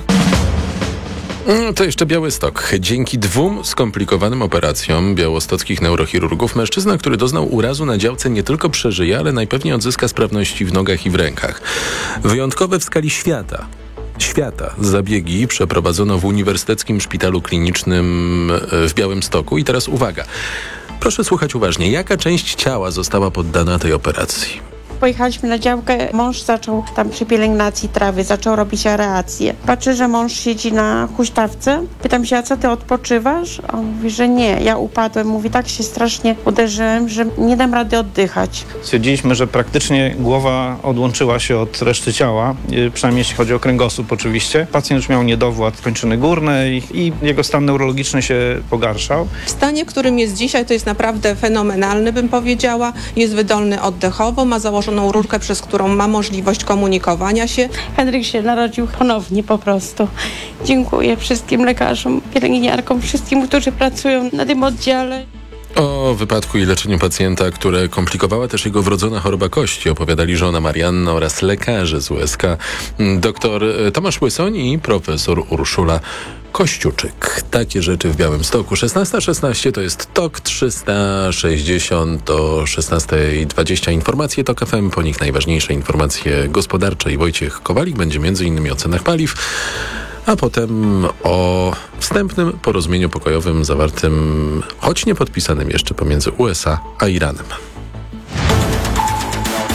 To jeszcze Białystok. Dzięki dwóm skomplikowanym operacjom białostockich neurochirurgów mężczyzna, który doznał urazu na działce, nie tylko przeżyje, ale najpewniej odzyska sprawności w nogach i w rękach. Wyjątkowe w skali świata. Świata zabiegi przeprowadzono w Uniwersyteckim Szpitalu Klinicznym w Białymstoku. I teraz uwaga. Proszę słuchać uważnie. Jaka część ciała została poddana tej operacji? Pojechaliśmy na działkę, mąż zaczął tam przy pielęgnacji trawy, zaczął robić aerację. Patrzę, że mąż siedzi na huśtawce. Pytam się, a co ty odpoczywasz? On mówi, że nie, ja upadłem. Mówi, tak się strasznie uderzyłem, że nie dam rady oddychać. Stwierdziliśmy, że praktycznie głowa odłączyła się od reszty ciała, przynajmniej jeśli chodzi o kręgosłup oczywiście. Pacjent już miał niedowład kończyny górnej i jego stan neurologiczny się pogarszał. W stanie, w którym jest dzisiaj, to jest naprawdę fenomenalny, bym powiedziała. Jest wydolny oddechowo, ma założoną rurkę, przez którą ma możliwość komunikowania się. Henryk się narodził ponownie po prostu. Dziękuję wszystkim lekarzom, pielęgniarkom, wszystkim, którzy pracują na tym oddziale. O wypadku i leczeniu pacjenta, które komplikowała też jego wrodzona choroba kości, opowiadali żona Marianna oraz lekarze z U S K, dr Tomasz Łysoń i profesor Urszula Kościuczyk. Takie rzeczy w Białymstoku. szesnasta szesnaście to jest TOK trzysta sześćdziesiąt o szesnasta dwadzieścia. Informacje TOK F M, po nich najważniejsze informacje gospodarcze i Wojciech Kowalik będzie między innymi o cenach paliw, a potem o wstępnym porozumieniu pokojowym zawartym, choć nie podpisanym jeszcze, pomiędzy U S A a Iranem.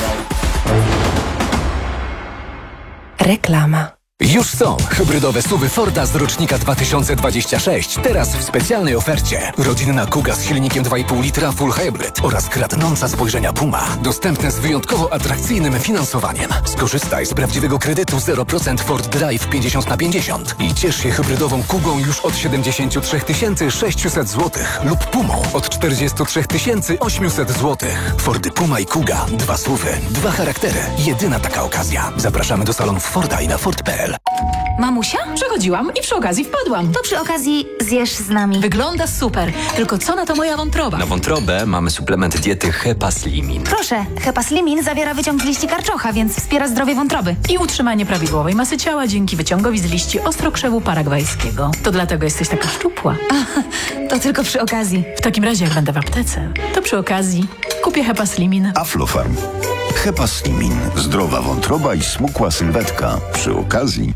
Reklama. Już są hybrydowe suwy Forda z rocznika dwa tysiące dwudziestego szóstego. Teraz w specjalnej ofercie. Rodzinna Kuga z silnikiem dwa i pół litra Full Hybrid oraz kradnąca spojrzenia Puma. Dostępne z wyjątkowo atrakcyjnym finansowaniem. Skorzystaj z prawdziwego kredytu zero procent Ford Drive pięćdziesiąt na pięćdziesiąt i ciesz się hybrydową Kugą już od siedemdziesiąt trzy tysiące sześćset złotych lub Pumą od czterdzieści trzy tysiące osiemset złotych. Fordy Puma i Kuga. Dwa suwy, dwa charaktery. Jedyna taka okazja. Zapraszamy do salonów Forda i na Ford kropka p l. Mamusia? Przechodziłam i przy okazji wpadłam. To przy okazji zjesz z nami. Wygląda super, tylko co na to moja wątroba? Na wątrobę mamy suplement diety Hepaslimin. Proszę, Hepaslimin zawiera wyciąg z liści karczocha, więc wspiera zdrowie wątroby. I utrzymanie prawidłowej masy ciała dzięki wyciągowi z liści ostrokrzewu paragwajskiego. To dlatego jesteś taka szczupła. A, to tylko przy okazji. W takim razie jak będę w aptece, to przy okazji kupię Hepaslimin. Aflofarm. Hepaslimin. Zdrowa wątroba i smukła sylwetka. Przy okazji.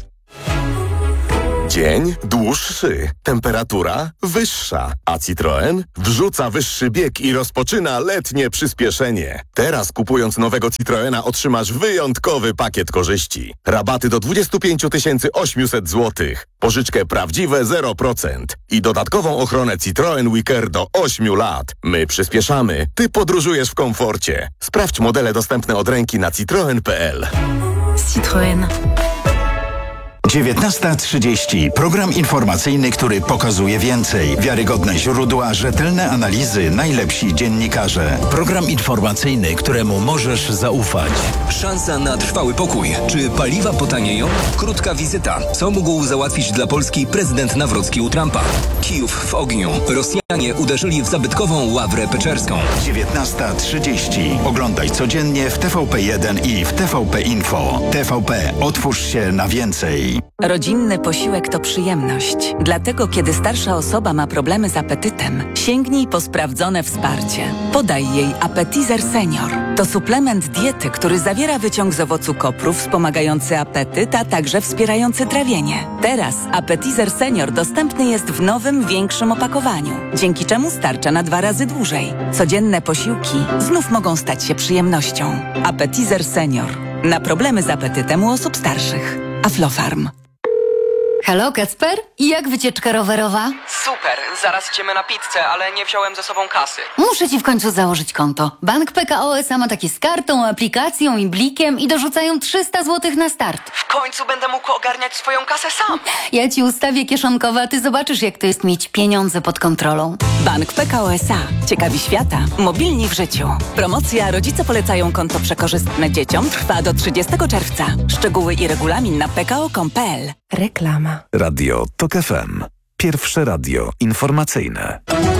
Dzień dłuższy, temperatura wyższa, a Citroen wrzuca wyższy bieg i rozpoczyna letnie przyspieszenie. Teraz kupując nowego Citroena otrzymasz wyjątkowy pakiet korzyści. Rabaty do dwadzieścia pięć tysięcy osiemset złotych, pożyczkę prawdziwe zero procent i dodatkową ochronę Citroen WeCare do ośmiu lat. My przyspieszamy, ty podróżujesz w komforcie. Sprawdź modele dostępne od ręki na citroen kropka p l. Citroen. dziewiętnasta trzydzieści. Program informacyjny, który pokazuje więcej. Wiarygodne źródła, rzetelne analizy, najlepsi dziennikarze. Program informacyjny, któremu możesz zaufać. Szansa na trwały pokój. Czy paliwa potanieją? Krótka wizyta. Co mógł załatwić dla Polski prezydent Nawrocki u Trumpa? Kijów w ogniu. Rosjanie uderzyli w zabytkową Ławrę Peczerską. dziewiętnasta trzydzieści. Oglądaj codziennie w T V P jeden i w T V P Info. T V P. Otwórz się na więcej. Rodzinny posiłek to przyjemność. Dlatego, kiedy starsza osoba ma problemy z apetytem, sięgnij po sprawdzone wsparcie. Podaj jej Appetizer Senior. To suplement diety, który zawiera wyciąg z owocu kopru wspomagający apetyt, a także wspierający trawienie. Teraz Appetizer Senior dostępny jest w nowym, większym opakowaniu, dzięki czemu starcza na dwa razy dłużej. Codzienne posiłki znów mogą stać się przyjemnością. Appetizer Senior. Na problemy z apetytem u osób starszych. Aflofarm. Halo, Kacper? I jak wycieczka rowerowa? Super, zaraz idziemy na pizzę, ale nie wziąłem ze sobą kasy. Muszę ci w końcu założyć konto. Bank P K O S A ma takie z kartą, aplikacją i blikiem i dorzucają trzysta złotych na start. W końcu będę mógł ogarniać swoją kasę sam. Ja ci ustawię kieszonkowe, a ty zobaczysz, jak to jest mieć pieniądze pod kontrolą. Bank P K O S A. Ciekawi świata. Mobilni w życiu. Promocja Rodzice polecają konto przekorzystne dzieciom trwa do trzydziestego czerwca. Szczegóły i regulamin na p k o kropka com kropka p l. Reklama. Radio TOK F M. Pierwsze radio informacyjne.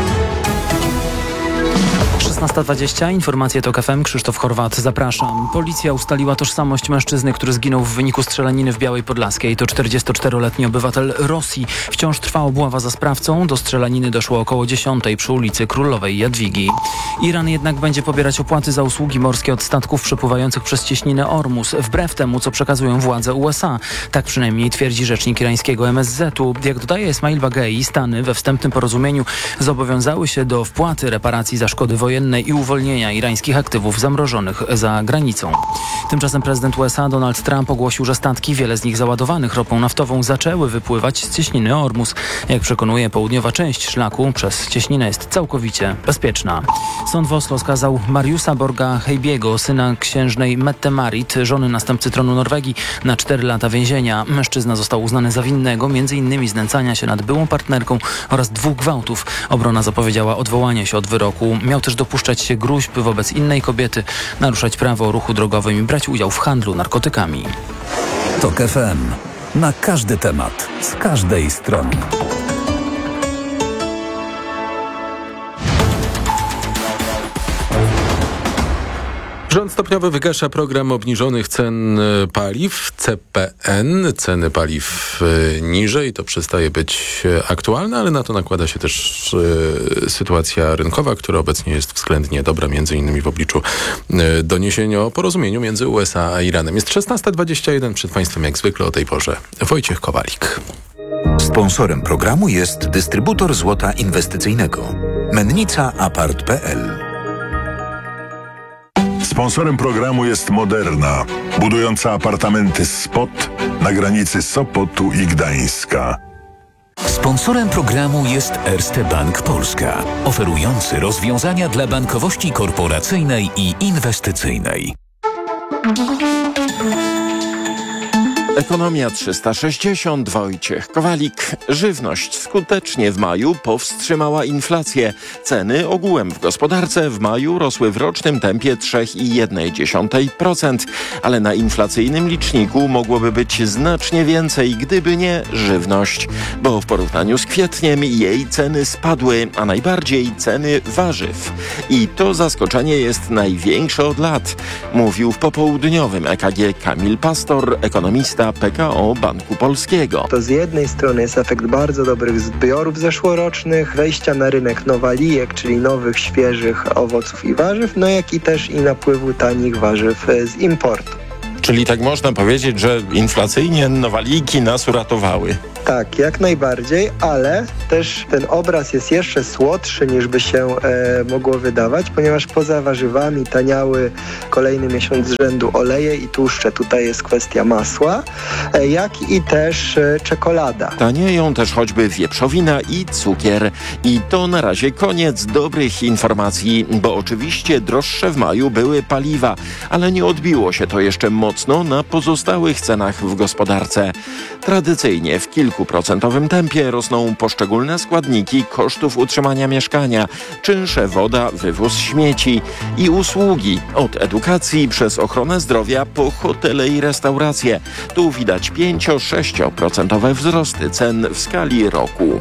szesnasta dwadzieścia. Informacje TOK F M. Krzysztof Chorwat. Zapraszam. Policja ustaliła tożsamość mężczyzny, który zginął w wyniku strzelaniny w Białej Podlaskiej. To czterdziestoczteroletni obywatel Rosji. Wciąż trwa obława za sprawcą. Do strzelaniny doszło około dziesiątej przy ulicy Królowej Jadwigi. Iran jednak będzie pobierać opłaty za usługi morskie od statków przepływających przez cieśninę Ormus, wbrew temu, co przekazują władze U S A. Tak przynajmniej twierdzi rzecznik irańskiego M S Z-u. Jak dodaje Esmail Bagei, Stany we wstępnym porozumieniu zobowiązały się do wpłaty reparacji za szkody wojenne i uwolnienia irańskich aktywów zamrożonych za granicą. Tymczasem prezydent U S A Donald Trump ogłosił, że statki, wiele z nich załadowanych ropą naftową, zaczęły wypływać z cieśniny Ormus. Jak przekonuje, południowa część szlaku przez cieśninę jest całkowicie bezpieczna. Sąd w Oslo skazał Mariusa Borga Heibiego, syna księżnej Mette Marit, żony następcy tronu Norwegii, na cztery lata więzienia. Mężczyzna został uznany za winnego między innymi znęcania się nad byłą partnerką oraz dwóch gwałtów. Obrona zapowiedziała odwołanie się od wyroku. Miał też dopuszczać się gróźb wobec innej kobiety, naruszać prawo o ruchu drogowym i brać udział w handlu narkotykami. TOK F M. Na każdy temat, z każdej strony. Rząd stopniowo wygasza program obniżonych cen paliw, C P N. Ceny paliw niżej, to przestaje być aktualne, ale na to nakłada się też y, sytuacja rynkowa, która obecnie jest względnie dobra, między innymi w obliczu y, doniesień o porozumieniu między U S A a Iranem. Jest szesnasta dwadzieścia jeden, przed Państwem jak zwykle o tej porze Wojciech Kowalik. Sponsorem programu jest dystrybutor złota inwestycyjnego Mennica Apart kropka p l. Sponsorem programu jest Moderna, budująca apartamenty Spot na granicy Sopotu i Gdańska. Sponsorem programu jest Erste Bank Polska, oferujący rozwiązania dla bankowości korporacyjnej i inwestycyjnej. Ekonomia trzysta sześćdziesiąt, Wojciech Kowalik. Żywność skutecznie w maju powstrzymała inflację. Ceny ogółem w gospodarce w maju rosły w rocznym tempie trzy przecinek jeden procent, ale na inflacyjnym liczniku mogłoby być znacznie więcej, gdyby nie żywność, bo w porównaniu z kwietniem jej ceny spadły, a najbardziej ceny warzyw. I to zaskoczenie jest największe od lat, mówił w popołudniowym E K G Kamil Pastor, ekonomista P K O Banku Polskiego. To z jednej strony jest efekt bardzo dobrych zbiorów zeszłorocznych, wejścia na rynek nowalijek, czyli nowych, świeżych owoców i warzyw, no jak i też i napływu tanich warzyw z importu. Czyli tak można powiedzieć, że inflacyjnie nowalijki nas uratowały. Tak, jak najbardziej, ale też ten obraz jest jeszcze słodszy niż by się e, mogło wydawać, ponieważ poza warzywami taniały kolejny miesiąc z rzędu oleje i tłuszcze. Tutaj jest kwestia masła, e, jak i też e, czekolada. Tanieją też choćby wieprzowina i cukier. I to na razie koniec dobrych informacji, bo oczywiście droższe w maju były paliwa, ale nie odbiło się to jeszcze mocno na pozostałych cenach w gospodarce. Tradycyjnie w kilkuprocentowym tempie rosną poszczególne składniki kosztów utrzymania mieszkania, czynsze, woda, wywóz śmieci i usługi od edukacji przez ochronę zdrowia po hotele i restauracje. Tu widać pięcio-sześcioprocentowe wzrosty cen w skali roku.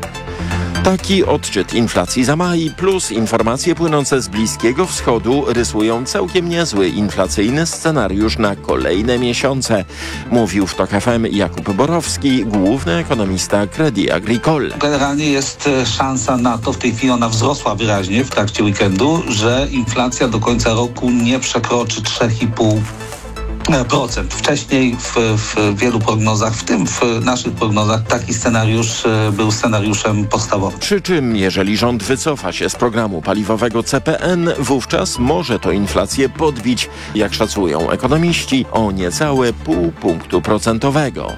Taki odczyt inflacji za maj plus informacje płynące z Bliskiego Wschodu rysują całkiem niezły inflacyjny scenariusz na kolejne miesiące, mówił w TOK F M Jakub Borowski, główny ekonomista Crédit Agricole. Generalnie jest szansa na to, w tej chwili ona wzrosła wyraźnie w trakcie weekendu, że inflacja do końca roku nie przekroczy trzy i pół procent. Wcześniej w, w wielu prognozach, w tym w naszych prognozach, taki scenariusz był scenariuszem podstawowym. Przy czym, jeżeli rząd wycofa się z programu paliwowego C P N, wówczas może to inflację podbić, jak szacują ekonomiści, o niecałe pół punktu procentowego.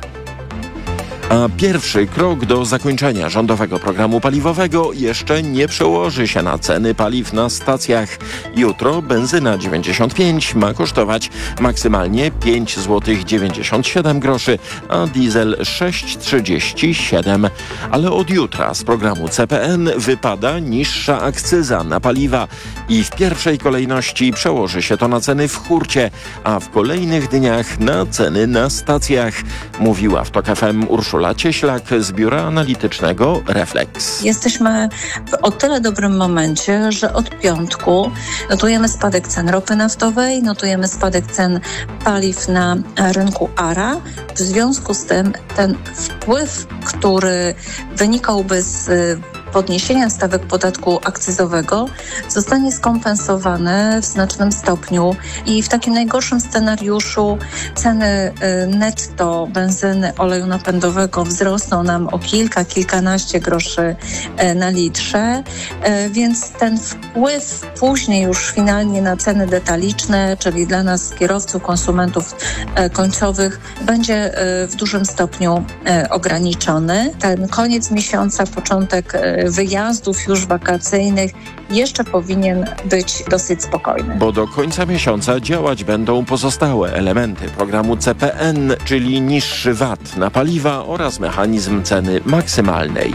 A pierwszy krok do zakończenia rządowego programu paliwowego jeszcze nie przełoży się na ceny paliw na stacjach. Jutro benzyna dziewięćdziesiąt pięć ma kosztować maksymalnie pięć złotych dziewięćdziesiąt siedem groszy, a diesel sześć złotych trzydzieści siedem. Ale od jutra z programu C P N wypada niższa akcyza na paliwa i w pierwszej kolejności przełoży się to na ceny w hurcie, a w kolejnych dniach na ceny na stacjach, mówiła w TOK F M Urszula Cieślak z biura analitycznego Reflex. Jesteśmy w o tyle dobrym momencie, że od piątku notujemy spadek cen ropy naftowej, notujemy spadek cen paliw na rynku A R A. W związku z tym ten wpływ, który wynikałby z podniesienia stawek podatku akcyzowego, zostanie skompensowany w znacznym stopniu i w takim najgorszym scenariuszu ceny netto benzyny, oleju napędowego wzrosną nam o kilka, kilkanaście groszy na litrze, więc ten wpływ później już finalnie na ceny detaliczne, czyli dla nas kierowców, konsumentów końcowych, będzie w dużym stopniu ograniczony. Ten koniec miesiąca, początek wyjazdów już wakacyjnych jeszcze powinien być dosyć spokojny. Bo do końca miesiąca działać będą pozostałe elementy programu C P N, czyli niższy V A T na paliwa oraz mechanizm ceny maksymalnej.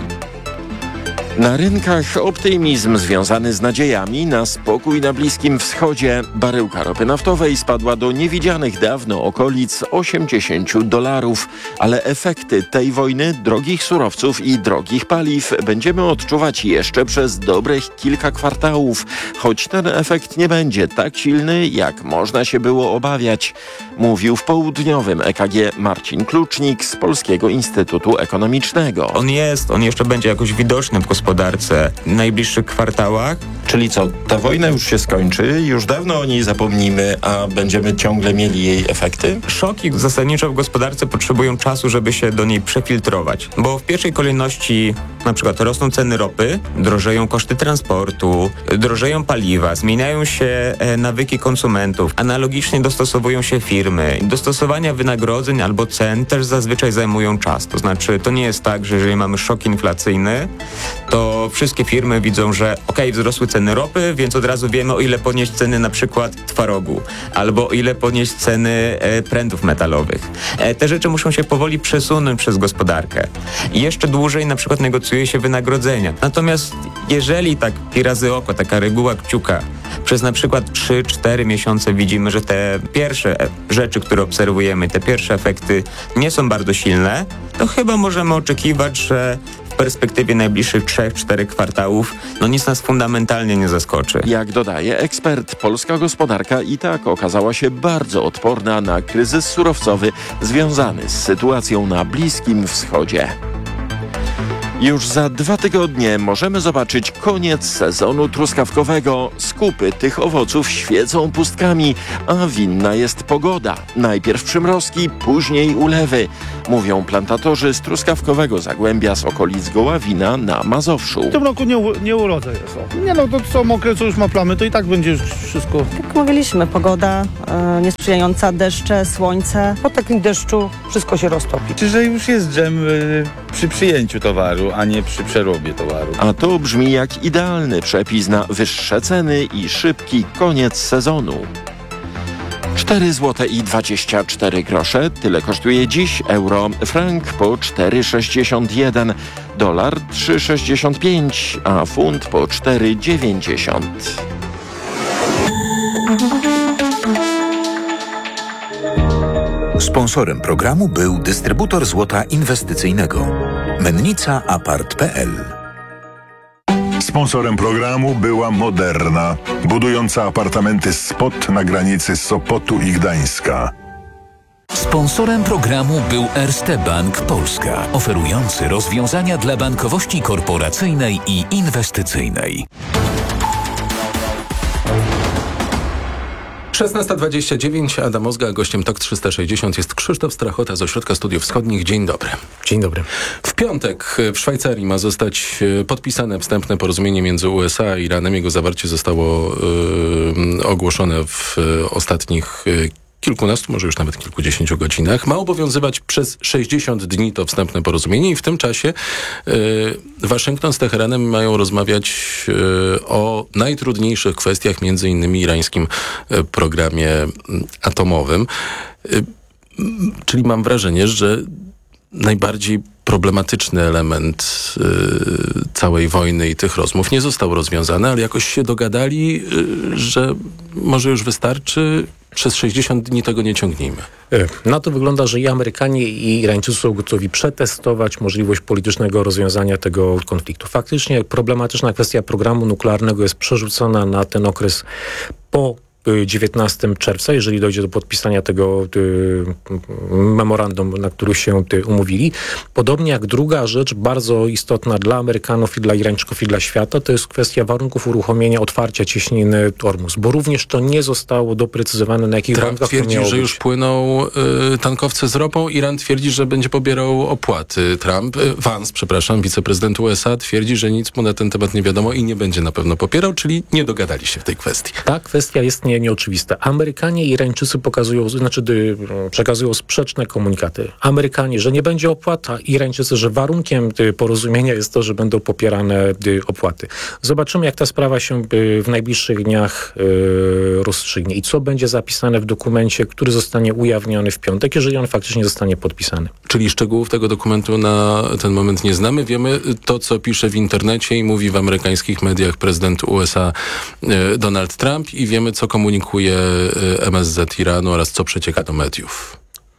Na rynkach optymizm związany z nadziejami na spokój na Bliskim Wschodzie. Baryłka ropy naftowej spadła do niewidzianych dawno okolic osiemdziesięciu dolarów, ale efekty tej wojny, drogich surowców i drogich paliw będziemy odczuwać jeszcze przez dobrych kilka kwartałów, choć ten efekt nie będzie tak silny, jak można się było obawiać, mówił w południowym E K G Marcin Klucznik z Polskiego Instytutu Ekonomicznego. On jest, on jeszcze będzie jakoś widoczny w gospodarce gospodarce w najbliższych kwartałach. Czyli co, ta wojna już się skończy, już dawno o niej zapomnimy, a będziemy ciągle mieli jej efekty? Szoki zasadniczo w gospodarce potrzebują czasu, żeby się do niej przefiltrować, bo w pierwszej kolejności na przykład rosną ceny ropy, drożeją koszty transportu, drożeją paliwa, zmieniają się e, nawyki konsumentów, analogicznie dostosowują się firmy. Dostosowania wynagrodzeń albo cen też zazwyczaj zajmują czas, to znaczy to nie jest tak, że jeżeli mamy szok inflacyjny, to wszystkie firmy widzą, że okej, wzrosły ceny ropy, więc od razu wiemy, o ile podnieść ceny na przykład twarogu, albo o ile podnieść ceny e, prętów metalowych. E, te rzeczy muszą się powoli przesunąć przez gospodarkę. I jeszcze dłużej na przykład negocjuje się wynagrodzenia. Natomiast jeżeli tak pi razy oko, taka reguła kciuka, przez na przykład trzy cztery miesiące widzimy, że te pierwsze rzeczy, które obserwujemy, te pierwsze efekty nie są bardzo silne, to chyba możemy oczekiwać, że w perspektywie najbliższych trzech czterech kwartałów no nic nas fundamentalnie nie zaskoczy. Jak dodaje ekspert, polska gospodarka i tak okazała się bardzo odporna na kryzys surowcowy związany z sytuacją na Bliskim Wschodzie. Już za dwa tygodnie możemy zobaczyć koniec sezonu truskawkowego. Skupy tych owoców świecą pustkami, a winna jest pogoda. Najpierw przymrozki, później ulewy, mówią plantatorzy z truskawkowego Zagłębia z okolic Goławina na Mazowszu. W tym roku nie, nie urodzę jest. Nie no, to co mokre, co już ma plamy, to i tak będzie już wszystko. Jak mówiliśmy, pogoda e, niesprzyjająca, deszcze, słońce. Po takim deszczu wszystko się roztopi. Czy że już jest dżem y, przy przyjęciu towaru, a nie przy przerobie towaru. A to brzmi jak idealny przepis na wyższe ceny i szybki koniec sezonu. cztery złote i dwadzieścia cztery grosze. Tyle kosztuje dziś euro. Frank po cztery sześćdziesiąt jeden, dolar trzy sześćdziesiąt pięć, a funt po cztery dziewięćdziesiąt. Sponsorem programu był dystrybutor złota inwestycyjnego Mennica Apart kropka p l. Sponsorem programu była Moderna, budująca apartamenty Spot na granicy Sopotu i Gdańska. Sponsorem programu był Erste Bank Polska, oferujący rozwiązania dla bankowości korporacyjnej i inwestycyjnej. szesnasta dwadzieścia dziewięć, Adam Ozga, gościem Tok trzysta sześćdziesiąt jest Krzysztof Strachota z Ośrodka Studiów Wschodnich. Dzień dobry. Dzień dobry. W piątek w Szwajcarii ma zostać podpisane wstępne porozumienie między U S A a Iranem. Jego zawarcie zostało yy, ogłoszone w ostatnich yy, kilkunastu, może już nawet kilkudziesięciu godzinach. Ma obowiązywać przez sześćdziesiąt dni to wstępne porozumienie i w tym czasie y, Waszyngton z Teheranem mają rozmawiać y, o najtrudniejszych kwestiach, między innymi irańskim y, programie y, atomowym. Y, y, czyli mam wrażenie, że najbardziej problematyczny element y, całej wojny i tych rozmów nie został rozwiązany, ale jakoś się dogadali, y, że może już wystarczy. Przez sześćdziesiąt dni tego nie ciągnijmy. Na to wygląda, że i Amerykanie, i Irańczycy są gotowi przetestować możliwość politycznego rozwiązania tego konfliktu. Faktycznie problematyczna kwestia programu nuklearnego jest przerzucona na ten okres po dziewiętnastego czerwca, jeżeli dojdzie do podpisania tego y, memorandum, na którym się y, umówili. Podobnie jak druga rzecz, bardzo istotna dla Amerykanów i dla Irańczyków i dla świata, to jest kwestia warunków uruchomienia otwarcia cieśniny Ormus, bo również to nie zostało doprecyzowane, na jakich Trump warunkach twierdzi, to miało że być. już płyną y, tankowce z ropą. Iran twierdzi, że będzie pobierał opłaty. Trump, y, Vance, przepraszam, wiceprezydent U S A twierdzi, że nic mu na ten temat nie wiadomo i nie będzie na pewno popierał, czyli nie dogadali się w tej kwestii. Ta kwestia jest nie, nieoczywista. Amerykanie i Irańczycy pokazują, znaczy dy, przekazują sprzeczne komunikaty. Amerykanie, że nie będzie opłat, a Irańczycy, że warunkiem dy, porozumienia jest to, że będą popierane dy, opłaty. Zobaczymy, jak ta sprawa się dy, w najbliższych dniach y, rozstrzygnie i co będzie zapisane w dokumencie, który zostanie ujawniony w piątek, jeżeli on faktycznie zostanie podpisany. Czyli szczegółów tego dokumentu na ten moment nie znamy. Wiemy to, co pisze w internecie i mówi w amerykańskich mediach prezydent U S A y, Donald Trump i wiemy, co komunikuje M S Z Iranu oraz co przecieka do mediów. Tak.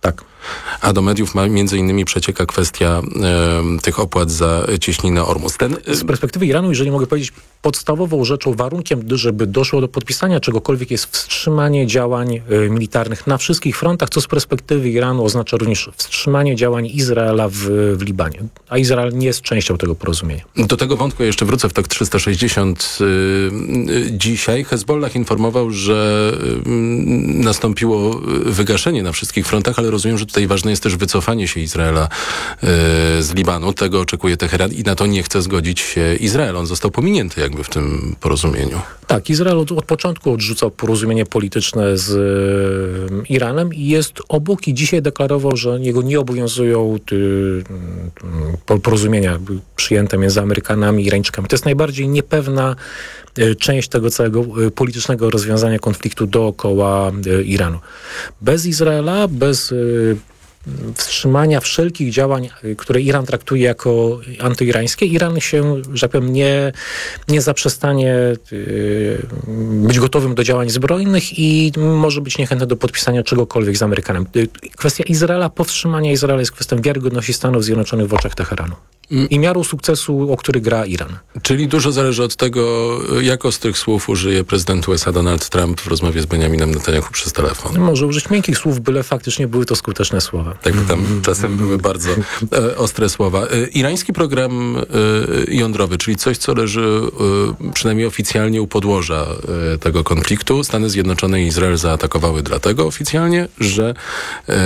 a do mediów ma między innymi przecieka kwestia e, tych opłat za cieśninę Ormus. Ten, Z perspektywy Iranu, jeżeli mogę powiedzieć, podstawową rzeczą, warunkiem, żeby doszło do podpisania czegokolwiek jest wstrzymanie działań y, militarnych na wszystkich frontach, co z perspektywy Iranu oznacza również wstrzymanie działań Izraela w, w Libanie. A Izrael nie jest częścią tego porozumienia. Do tego wątku jeszcze wrócę w tak trzysta sześćdziesiąt. Yy, dzisiaj Hezbollah informował, że yy, nastąpiło wygaszenie na wszystkich frontach, ale rozumiem, że tutaj ważne jest też wycofanie się Izraela yy, z Libanu. Tego oczekuje Teheran i na to nie chce zgodzić się Izrael. On został pominięty jakby w tym porozumieniu. Tak, Izrael od, od początku odrzucał porozumienie polityczne z y, Iranem i jest obok i dzisiaj deklarował, że jego nie obowiązują y, y, porozumienia przyjęte między Amerykanami i Irańczykami. To jest najbardziej niepewna y, część tego całego y, politycznego rozwiązania konfliktu dookoła y, Iranu. Bez Izraela, bez y, wstrzymania wszelkich działań, które Iran traktuje jako antyirańskie, Iran się, że tak powiem, nie, nie zaprzestanie yy, być gotowym do działań zbrojnych i może być niechętny do podpisania czegokolwiek z Amerykanami. Kwestia Izraela, powstrzymania Izraela jest kwestią wiarygodności Stanów Zjednoczonych w oczach Teheranu. I miarą sukcesu, o który gra Iran. Czyli dużo zależy od tego, jak ostrych słów użyje prezydent U S A Donald Trump w rozmowie z Benjaminem Netanyahu przez telefon. Może użyć miękkich słów, byle faktycznie były to skuteczne słowa. Tak, tam czasem były bardzo e, ostre słowa. E, irański program e, jądrowy, czyli coś, co leży e, przynajmniej oficjalnie u podłoża e, tego konfliktu. Stany Zjednoczone i Izrael zaatakowały dlatego oficjalnie, że e,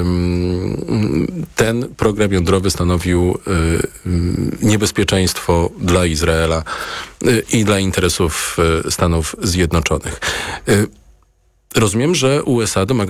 ten program jądrowy stanowił e, niebezpieczeństwo dla Izraela i dla interesów Stanów Zjednoczonych. Rozumiem, że U S A domaga